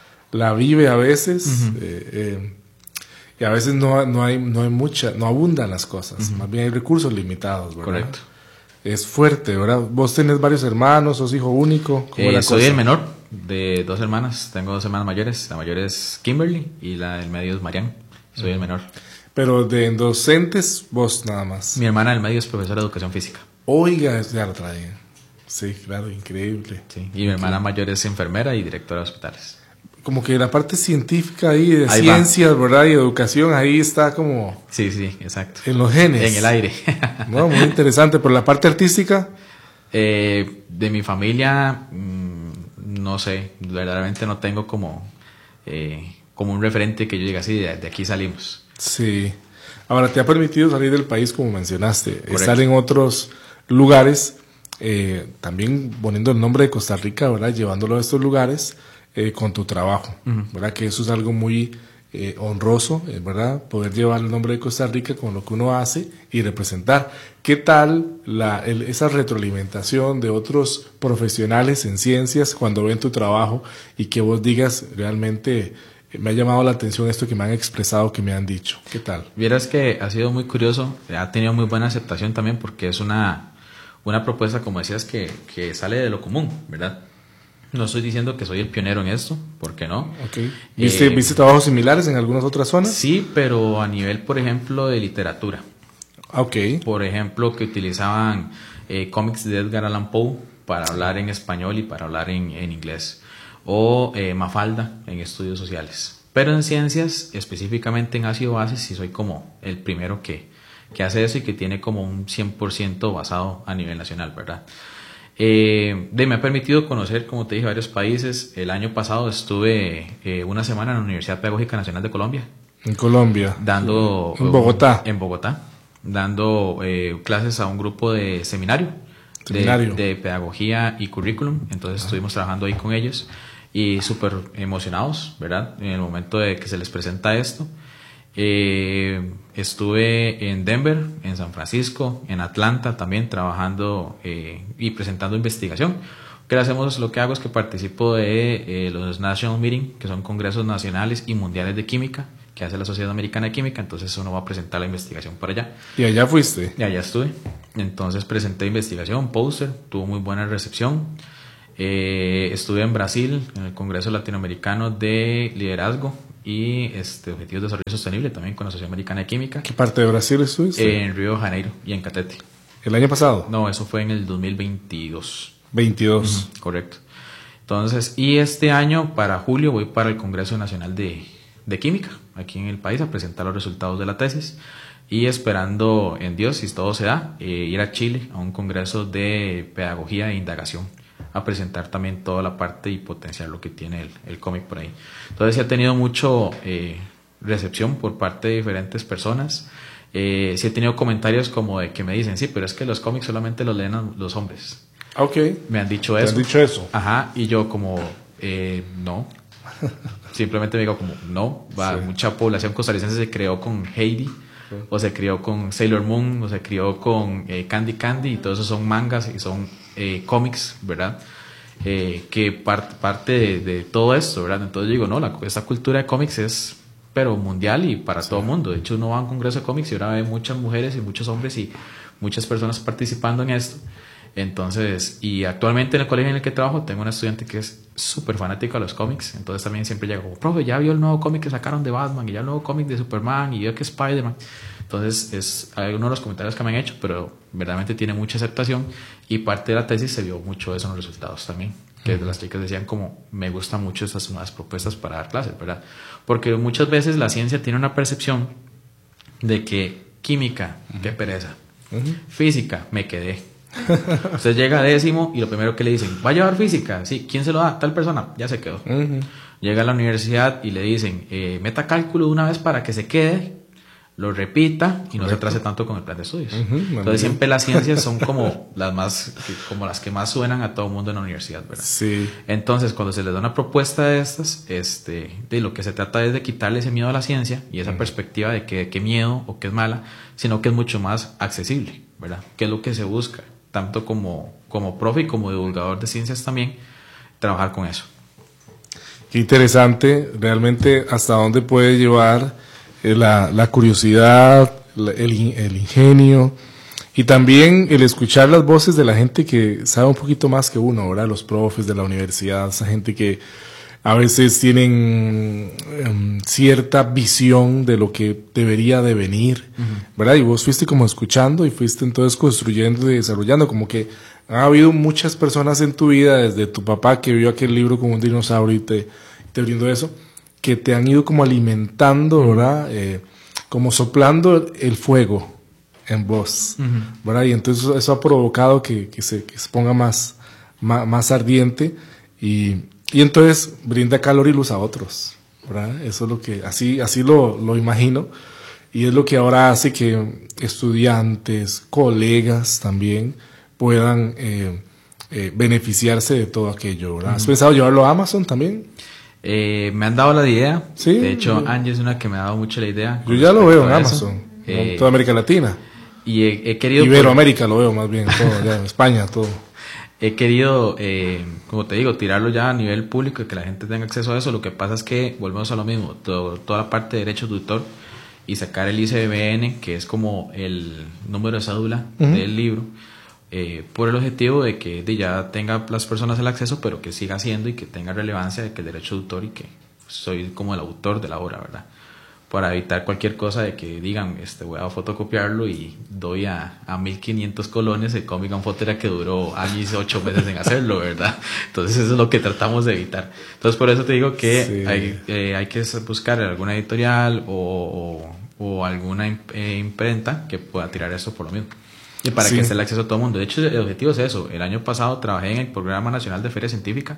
la vive a veces. Uh-huh. eh, eh, y a veces no, no hay no hay mucha, no abundan las cosas. Uh-huh. Más bien hay recursos limitados, ¿verdad? Correcto. Es fuerte, ¿verdad? Vos tenés varios hermanos, sos hijo único. ¿Cómo eh, la soy cosa? el menor de dos hermanas. Tengo dos hermanas mayores. La mayor es Kimberly y la del medio es Marianne. Soy uh-huh. el menor. Pero de docentes, vos nada más. Mi hermana del medio es profesora de educación física. Oiga, ya lo traía. Sí, claro, increíble. Sí, y mi hermana okay. mayor es enfermera y directora de hospitales. Como que la parte científica ahí, de ahí ciencias, va. ¿verdad? Y educación, ahí está como... Sí, sí, exacto. En los genes. En el aire. No, muy interesante. ¿Por la parte artística? Eh, de mi familia, mmm, no sé, verdaderamente no tengo como, eh, como un referente que yo diga así, de, de aquí salimos. Sí. Ahora, te ha permitido salir del país, como mencionaste, correcto. Estar en otros lugares... Eh, también poniendo el nombre de Costa Rica, ¿verdad? Llevándolo a estos lugares eh, con tu trabajo, uh-huh. ¿verdad? Que eso es algo muy eh, honroso, eh, ¿verdad? Poder llevar el nombre de Costa Rica con lo que uno hace y representar. ¿Qué tal la, el, esa retroalimentación de otros profesionales en ciencias cuando ven tu trabajo y que vos digas realmente... Me ha llamado la atención esto que me han expresado, que me han dicho? ¿Qué tal? Vieras que ha sido muy curioso, ha tenido muy buena aceptación también porque es una... Una propuesta, como decías, que, que sale de lo común, ¿verdad? No estoy diciendo que soy el pionero en esto, ¿por qué no? Okay. ¿Viste, eh, ¿Viste trabajos similares en algunas otras zonas? Sí, pero a nivel, por ejemplo, de literatura. Okay. Por ejemplo, que utilizaban eh, cómics de Edgar Allan Poe para hablar en español y para hablar en, en inglés. O eh, Mafalda en estudios sociales. Pero en ciencias, específicamente en ácido base, sí soy como el primero que... que hace eso y que tiene como un cien por ciento basado a nivel nacional, ¿verdad? Eh, de, me ha permitido conocer, como te dije, varios países. El año pasado estuve eh, una semana en la Universidad Pedagógica Nacional de Colombia. En Colombia. Dando... En Bogotá. En Bogotá. Dando eh, clases a un grupo de seminario. Seminario. De, de pedagogía y currículum. Entonces ah. estuvimos trabajando ahí con ellos y súper emocionados, ¿verdad? En el momento de que se les presenta esto. Eh, estuve en Denver, en San Francisco, en Atlanta también trabajando eh, y presentando investigación. Que hacemos, lo que hago es que participo de eh, los National Meeting, que son congresos nacionales y mundiales de química que hace la Sociedad Americana de Química. Entonces uno va a presentar la investigación para allá. ¿Y allá fuiste? Y allá estuve. Entonces presenté investigación, póster, tuvo muy buena recepción. Eh, estuve en Brasil, en el Congreso Latinoamericano de Liderazgo y este, Objetivos de Desarrollo Sostenible, también con la Sociedad Americana de Química. ¿Qué parte de Brasil estuviste? Eh, en Río de Janeiro y en Catete. ¿El año pasado? No, eso fue en el dos mil veintidós. veintidós. Uh-huh, correcto. Entonces, y este año, para julio, voy para el Congreso Nacional de, de Química, aquí en el país, a presentar los resultados de la tesis. Y esperando en Dios, si todo se da, eh, ir a Chile a un congreso de pedagogía e indagación, a presentar también toda la parte y potenciar lo que tiene el, el cómic por ahí. Entonces, sí ha tenido mucho eh, recepción por parte de diferentes personas. Eh, sí he tenido comentarios como de que me dicen, sí, pero es que los cómics solamente los leen los hombres. Ok. Me han dicho ¿Te eso. han dicho eso? Ajá, y yo como, eh, no. Simplemente me digo como, no, va, sí. Mucha población costarricense se creó con Heidi, sí. O se crió con Sailor Moon, o se crió con eh, Candy Candy, y todo eso son mangas y son eh, cómics, ¿verdad? Eh, que part, parte de, de todo esto, ¿verdad? Entonces digo, no, la, esta cultura de cómics es, pero mundial y para sí. Todo el mundo. De hecho, uno va a un congreso de cómics y ahora ve muchas mujeres y muchos hombres y muchas personas participando en esto. Entonces, y actualmente en el colegio en el que trabajo tengo una estudiante que es súper fanática de los cómics, entonces también siempre llega como, profe, ya vio el nuevo cómic que sacaron de Batman, y ya el nuevo cómic de Superman, y vio que Spider-Man. Entonces es uno de los comentarios que me han hecho, pero verdaderamente tiene mucha aceptación, y parte de la tesis se vio mucho eso en los resultados también, que uh-huh. Las chicas decían como, me gustan mucho estas nuevas propuestas para dar clases, ¿verdad? Porque muchas veces la ciencia tiene una percepción de que química, uh-huh. Qué pereza, uh-huh. Física, me quedé. Usted llega a décimo y lo primero que le dicen, ¿va a llevar física? Sí, ¿quién se lo da? Tal persona, ya se quedó. Uh-huh. Llega a la universidad y le dicen, eh, meta cálculo de una vez para que se quede, lo repita y no se atrase tanto con el plan de estudios. Uh-huh. Entonces siempre las ciencias son como las más, como las que más suenan a todo el mundo en la universidad, ¿verdad? Sí. Entonces cuando se les da una propuesta de estas, este, de lo que se trata es de quitarle ese miedo a la ciencia y esa uh-huh. Perspectiva de que, que miedo o que es mala, sino que es mucho más accesible, ¿verdad? Que es lo que se busca, tanto como, como profe y como divulgador de ciencias también, trabajar con eso. Qué interesante, realmente hasta dónde puede llevar eh, la, la curiosidad, la, el, el ingenio y también el escuchar las voces de la gente que sabe un poquito más que uno, ¿verdad? Los profes de la universidad, esa gente que a veces tienen um, cierta visión de lo que debería de venir, uh-huh. ¿Verdad? Y vos fuiste como escuchando y fuiste entonces construyendo y desarrollando, como que ha habido muchas personas en tu vida, desde tu papá que vio aquel libro como un dinosaurio y te, te brindó eso, que te han ido como alimentando, ¿verdad? Eh, como soplando el fuego en vos, uh-huh. ¿Verdad? Y entonces eso ha provocado que, que, se, que se ponga más, más, más ardiente y... Y entonces brinda calor y luz a otros, ¿verdad? Eso es lo que, así, así lo, lo imagino. Y es lo que ahora hace que estudiantes, colegas también puedan eh, eh, beneficiarse de todo aquello, ¿verdad? ¿Has pensado llevarlo a Amazon también? Eh, me han dado la idea. ¿Sí? De hecho, Angie es una que me ha dado mucho la idea. Yo ya lo veo en Amazon, eh, en toda América Latina. Y he, he querido... Iberoamérica lo veo más bien, todo, ya en España, todo. He querido, eh, como te digo, tirarlo ya a nivel público y que la gente tenga acceso a eso. Lo que pasa es que volvemos a lo mismo, todo, toda la parte de derechos de autor y sacar el I C B N, que es como el número de cédula uh-huh. Del libro, eh, por el objetivo de que de ya tenga las personas el acceso, pero que siga siendo y que tenga relevancia de que el derecho de autor y que soy como el autor de la obra, ¿verdad? Para evitar cualquier cosa de que digan, este, voy a fotocopiarlo y doy a, a mil quinientos colones el cómic on Fotera que duró años, ocho meses en hacerlo, ¿verdad? Entonces eso es lo que tratamos de evitar. Entonces por eso te digo que sí. hay, eh, hay que buscar alguna editorial o, o, o alguna eh, imprenta que pueda tirar esto por lo mismo. Y para sí. Que esté el acceso a todo el mundo. De hecho, el objetivo es eso. El año pasado trabajé en el Programa Nacional de Feria Científica.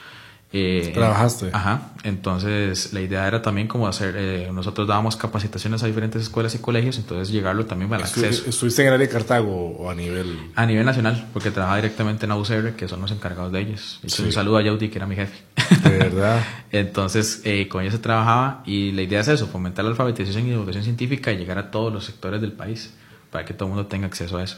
Eh, ¿Trabajaste? Ajá, entonces la idea era también como hacer, eh, nosotros dábamos capacitaciones a diferentes escuelas y colegios, entonces llegarlo también al Estu acceso. ¿Estuviste en el área de Cartago o a nivel? A nivel nacional, porque trabajaba directamente en A U C R, que son los encargados de ellos. Sí. Un saludo a Yaudi, que era mi jefe. De verdad. Entonces, eh, con ellos se trabajaba y la idea es eso, fomentar la alfabetización y divulgación científica y llegar a todos los sectores del país, para que todo el mundo tenga acceso a eso.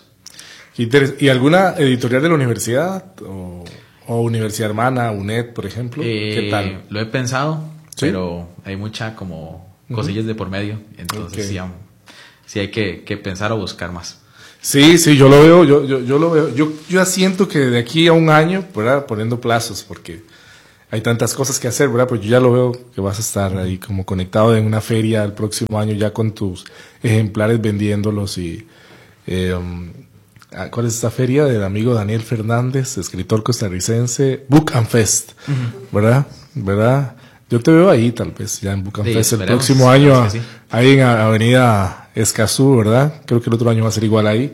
¿Y alguna editorial de la universidad o...? O Universidad Hermana, U N E D, por ejemplo. Eh, ¿Qué tal? Lo he pensado, ¿sí? Pero hay mucha como cosillas uh-huh. De por medio. Entonces okay. sí, um, sí hay que, que pensar o buscar más. Sí, sí, yo lo veo, yo, yo, yo lo veo. Yo, yo siento que de aquí a un año, ¿verdad? Poniendo plazos, porque hay tantas cosas que hacer, ¿verdad? Pues yo ya lo veo que vas a estar ahí como conectado en una feria el próximo año ya con tus ejemplares vendiéndolos y... Eh, um, ¿cuál es esta feria? Del amigo Daniel Fernández, escritor costarricense, Book and Fest, uh-huh. ¿verdad? ¿verdad? Yo te veo ahí tal vez, ya en Book and sí, Fest el próximo año, sí. Ahí en Avenida Escazú, ¿verdad? Creo que el otro año va a ser igual ahí,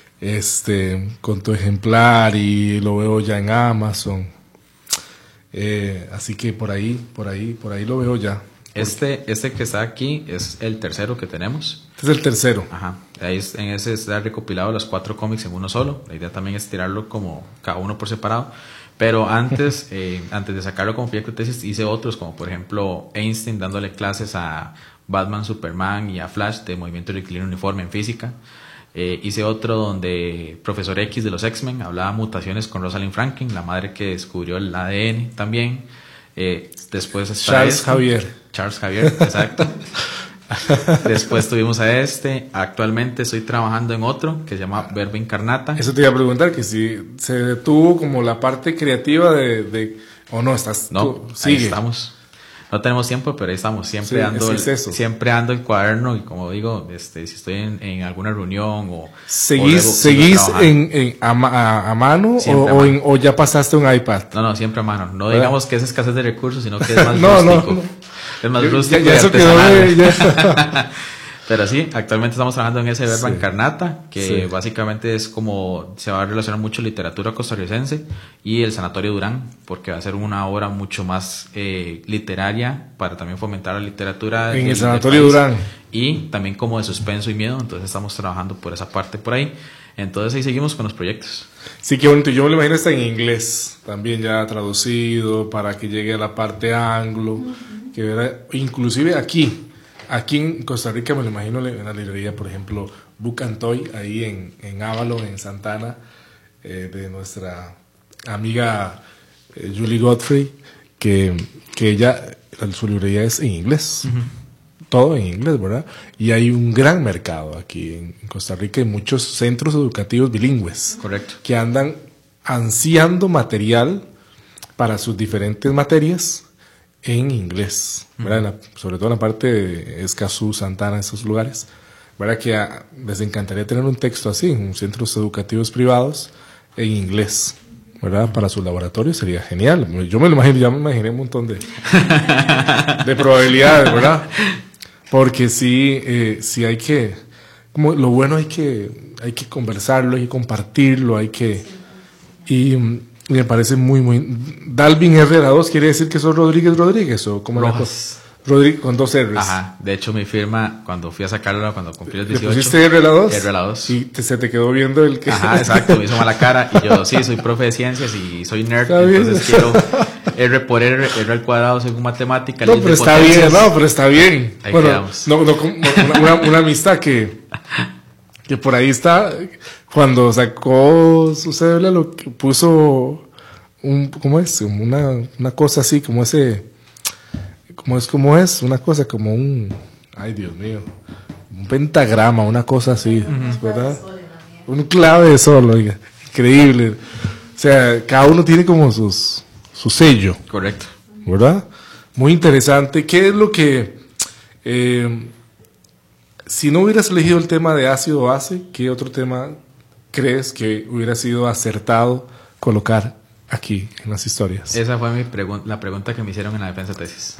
este, con tu ejemplar y lo veo ya en Amazon, eh, así que por ahí, por ahí, por ahí lo veo ya. Este, este que está aquí es el tercero que tenemos. Este es el tercero. Ajá. Ahí es, en ese está recopilado los cuatro cómics en uno solo. La idea también es tirarlo como cada uno por separado. Pero antes, eh, antes de sacarlo como proyecto de tesis, hice otros, como por ejemplo Einstein dándole clases a Batman, Superman y a Flash de movimiento rectilíneo uniforme en física. Eh, hice otro donde Profesor X de los X-Men hablaba mutaciones con Rosalind Franklin, la madre que descubrió el A D N también. Eh, después está Charles este, Javier. Charles Javier, exacto. Después tuvimos a este. Actualmente estoy trabajando en otro que se llama Verbo Incarnata. Eso te iba a preguntar, que si se detuvo como la parte creativa de... de o no, estás... No, tú, ahí sigue. estamos. No tenemos tiempo, pero ahí estamos. Siempre Sí, ando es el, eso. siempre ando el cuaderno y como digo, este, si estoy en, en alguna reunión o... ¿Seguís, o luego sigo seguís trabajando. en, en, a, ma- a, a mano, o, Siempre a o, mano. en- o ya pasaste a un iPad? No, no, siempre a mano. No digamos que es escasez de recursos, sino que es más No, no, rústico. no. Es más Ya- rústico ya y eso quedó artesanal. de- ya. Pero sí, actualmente estamos trabajando en ese Verba Sí. Incarnata, que Sí. básicamente es como se va a relacionar mucho literatura costarricense y el Sanatorio Durán, porque va a ser una obra mucho más eh, literaria para también fomentar la literatura. En del- el Sanatorio del país. Durán. Y también como de suspenso y miedo, entonces estamos trabajando por esa parte por ahí. Entonces ahí seguimos con los proyectos. Sí, qué bonito. Yo me lo imagino está en inglés, también ya traducido para que llegue a la parte anglo, que verá, inclusive aquí, aquí en Costa Rica me lo imagino en la librería, por ejemplo, Book and Toy, ahí en, en Avalon, en Santana, eh, de nuestra amiga eh, Julie Godfrey, que, que ella, su librería es en inglés. Todo en inglés, ¿verdad? Y hay un gran mercado aquí en, en Costa Rica y muchos centros educativos bilingües. Correcto. Que andan ansiando material para sus diferentes materias en inglés, ¿verdad? En la- sobre todo en la parte de Escazú, Santana, esos lugares, ¿verdad? Que a- les encantaría tener un texto así en centros educativos privados en inglés, ¿verdad? Para sus laboratorios sería genial. Yo me lo imagino, ya me imaginé un montón de, de probabilidades, ¿verdad? Porque sí, eh, sí hay que, como lo bueno hay que, hay que conversarlo, hay que compartirlo, hay que, y, mm, y me parece muy, muy, Dalvin R dos quiere decir que sos Rodríguez Rodríguez, o como la Rojas. cosa, Rodríguez con dos R's. Ajá, de hecho mi firma cuando fui a sacarla, cuando cumplí los ¿Le dieciocho. pusiste R dos? R dos. Y te- se te quedó viendo el que... Ajá, exacto, me hizo mala cara y yo sí, soy profe de ciencias y soy nerd, Está bien. entonces quiero R por R, R al cuadrado según matemática. No, ley de pero está potencias. bien, no, pero está bien. Ahí bueno, quedamos. no, no, como una, una, una amistad que, que por ahí está, cuando sacó su cédula, lo que puso un, ¿cómo es? Una, una cosa así, como ese, ¿cómo es? ¿Cómo es? Una cosa como un, ay Dios mío, un pentagrama, una cosa así, ¿verdad? Un clave de sol, oiga, increíble. O sea, cada uno tiene como sus, su sello. Correcto. ¿Verdad? Muy interesante. ¿Qué es lo que, eh, si no hubieras elegido el tema de ácido base, qué otro tema crees que hubiera sido acertado colocar aquí en las historias? Esa fue mi pregun- la pregunta que me hicieron en la defensa tesis.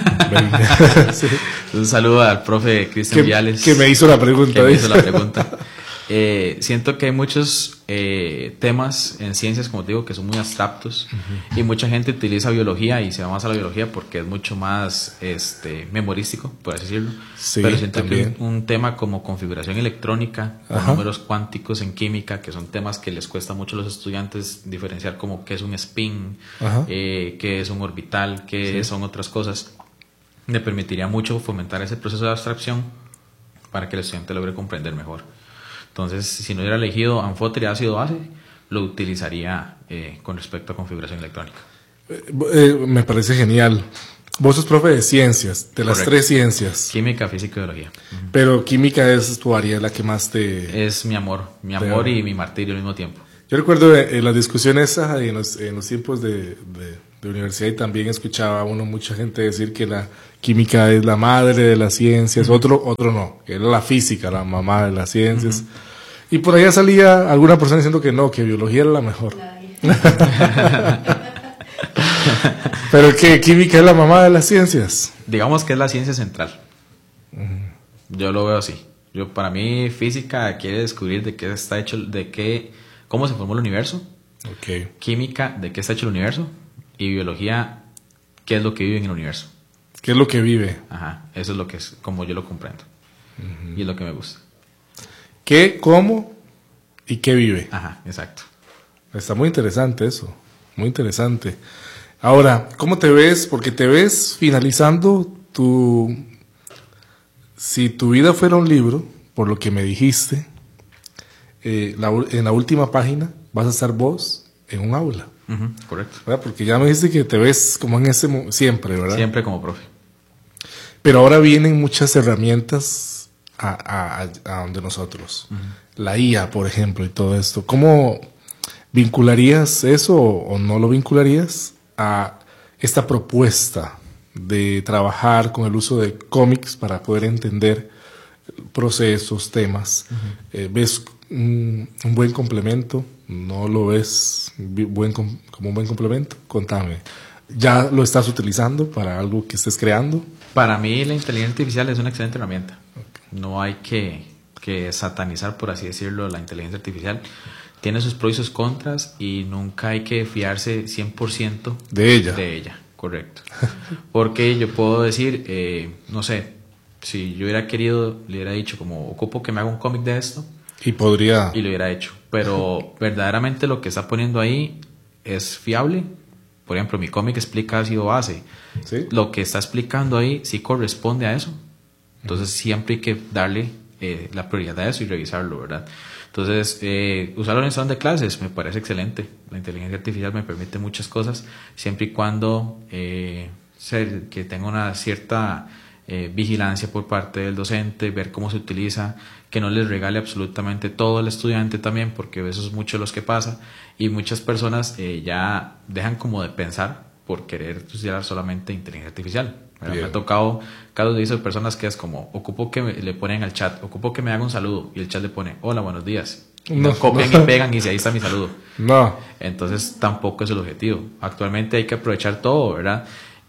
Sí. Un saludo al profe Cristian que, Viales. que me hizo la pregunta. que me ¿ves? hizo la pregunta. Eh, siento que hay muchos eh, temas en ciencias, como te digo, que son muy abstractos. Uh-huh. Y mucha gente utiliza biología y se va más a la biología porque es mucho más este, memorístico, por así decirlo. Sí, pero siento también. que un, un tema como configuración electrónica o Ajá. números cuánticos en química, que son temas que les cuesta mucho a los estudiantes diferenciar como qué es un spin, eh, qué es un orbital, qué sí. son otras cosas, me permitiría mucho fomentar ese proceso de abstracción para que el estudiante logre comprender mejor. Entonces, si no hubiera elegido anfóter ácido base, lo utilizaría eh, con respecto a configuración electrónica. Eh, eh, me parece genial. Vos sos profe de ciencias, de las Correcto. tres ciencias. Química, física y biología. Uh-huh. Pero química es tu área, la que más te... Es mi amor, mi amor Pero... y mi martirio al mismo tiempo. Yo recuerdo en las discusiones en los, en los tiempos de, de, de universidad, y también escuchaba a uno mucha gente decir que la química es la madre de las ciencias, uh-huh. otro otro no, que era la física la mamá de las ciencias. Uh-huh. Y por allá salía alguna persona diciendo que no, que biología era la mejor. Pero que química es la mamá de las ciencias. Digamos que es la ciencia central. Uh-huh. Yo lo veo así. Yo, para mí, física quiere descubrir de qué está hecho, de qué, cómo se formó el universo. Okay. Química, de qué está hecho el universo. Y biología, qué es lo que vive en el universo. ¿Qué es lo que vive? Ajá, eso es lo que es, como yo lo comprendo. Uh-huh. Y es lo que me gusta. ¿Qué, cómo y qué vive? Ajá, exacto. Está muy interesante eso. muy interesante. Ahora, ¿cómo te ves? Porque te ves finalizando tu... Si tu vida fuera un libro, por lo que me dijiste, eh, la, en la última página vas a estar vos en un aula. Uh-huh, correcto. ¿Verdad? Porque ya me dijiste que te ves como en ese... Siempre, ¿verdad? Siempre como profe. Pero ahora vienen muchas herramientas a, a, a donde nosotros. Uh-huh. La I A, por ejemplo, y todo esto. ¿Cómo vincularías eso o, o no lo vincularías a esta propuesta de trabajar con el uso de cómics para poder entender procesos, temas? Uh-huh. eh, ¿Ves un, un buen complemento? ¿No lo ves buen, como un buen complemento? Contame. ¿Ya lo estás utilizando para algo que estés creando? Para mí la inteligencia artificial es una excelente herramienta. Okay. No hay que, que satanizar, por así decirlo, la inteligencia artificial. Tiene sus pros y sus contras y nunca hay que fiarse cien por ciento de ella. De ella, correcto. Porque yo puedo decir, eh, no sé, si yo hubiera querido, le hubiera dicho como, ocupo que me haga un cómic de esto. Y podría... Y lo hubiera hecho. Pero verdaderamente lo que está poniendo ahí es fiable. Por ejemplo, mi cómic explica ácido base. ¿Sí? Lo que está explicando ahí sí corresponde a eso. Entonces uh-huh. siempre hay que darle eh, la prioridad a eso y revisarlo, ¿verdad? Entonces, eh, usarlo en el salón de clases me parece excelente. La inteligencia artificial me permite muchas cosas, siempre y cuando eh, ser, que tenga una cierta eh, vigilancia por parte del docente, ver cómo se utiliza, que no les regale absolutamente todo al estudiante también, porque eso es mucho lo que pasa, y muchas personas eh, ya dejan como de pensar por querer estudiar solamente inteligencia artificial. Me ha tocado casos de personas que es como, ocupo que me, le ponen al chat, ocupo que me haga un saludo, y el chat le pone, hola, buenos días. Y no, copian no. y pegan y dice, ahí está mi saludo. No. Entonces tampoco es el objetivo. Actualmente hay que aprovechar todo, ¿verdad?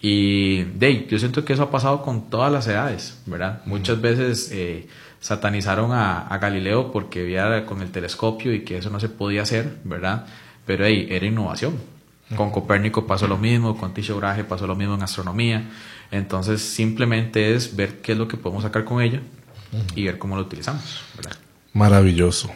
Y de, yo siento que eso ha pasado con todas las edades, ¿verdad? Mm. Muchas veces eh, satanizaron a, a Galileo porque veía con el telescopio y que eso no se podía hacer, ¿verdad? Pero hey, era innovación. Mm. Con Copérnico pasó lo mismo, con Tycho Brahe pasó lo mismo en astronomía. Entonces simplemente es ver qué es lo que podemos sacar con ella y ver cómo lo utilizamos, ¿verdad? Maravilloso.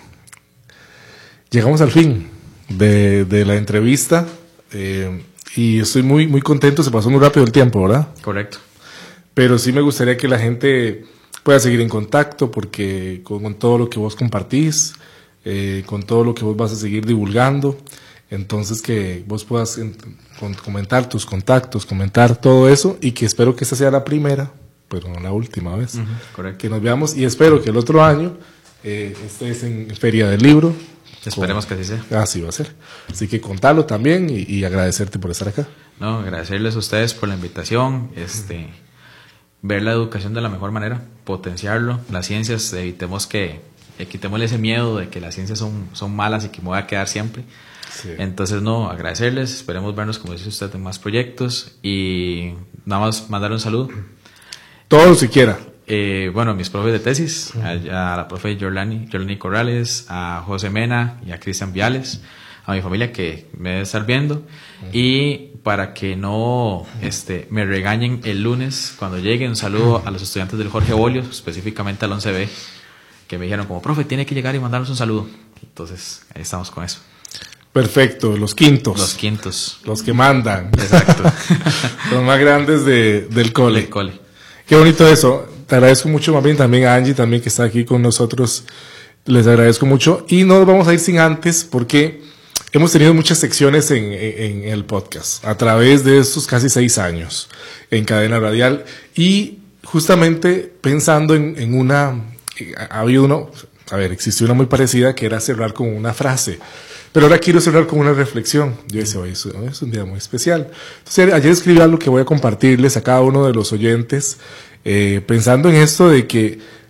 Llegamos al fin de, de la entrevista eh, y estoy muy, muy contento. Se pasó muy rápido el tiempo, ¿verdad? Correcto. Pero sí me gustaría que la gente pueda seguir en contacto porque con, con todo lo que vos compartís, eh, con todo lo que vos vas a seguir divulgando, entonces que vos puedas en, con, comentar tus contactos, comentar todo eso, y que espero que esta sea la primera, pero no la última vez, uh-huh, correcto. Que nos veamos, y espero que el otro año eh, estés en Feria del Libro. Esperemos con, que así sea. Así va a ser. Así que contalo también y, y agradecerte por estar acá. No, agradecerles a ustedes por la invitación, este, uh-huh. ver la educación de la mejor manera, potenciarlo, las ciencias, evitemos que, eh, quitémosle ese miedo de que las ciencias son, son malas y que me voy a quedar siempre. Sí. Entonces, no, agradecerles, esperemos vernos, como dice usted, en más proyectos y nada más mandar un saludo. Todo si quiera. Eh, bueno, a mis profes de tesis, uh-huh. a, a la profe Yorlani, Yorlani Corrales, a José Mena y a Cristian Viales, a mi familia que me debe estar viendo, uh-huh. y para que no este, me regañen el lunes cuando llegue, un saludo uh-huh. a los estudiantes del Jorge Bolio, específicamente al once B, que me dijeron como, profe, tiene que llegar y mandarnos un saludo. Entonces, ahí estamos con eso. Perfecto, los quintos. Los quintos. Los que mandan. Exacto. Los más grandes de, del cole. Del cole. Qué bonito eso. Te agradezco mucho, más bien también a Angie, también que está aquí con nosotros. Les agradezco mucho. Y no nos vamos a ir sin antes, porque hemos tenido muchas secciones en, en, en el podcast, a través de estos casi seis años en Cadena Radial. Y justamente pensando en, en una... Ha habido uno... A ver, existió una muy parecida que era cerrar con una frase. Pero ahora quiero cerrar con una reflexión. Yo decía, hoy es, es un día muy especial. Entonces, ayer escribí algo que voy a compartirles a cada uno de los oyentes, eh, pensando en esto de que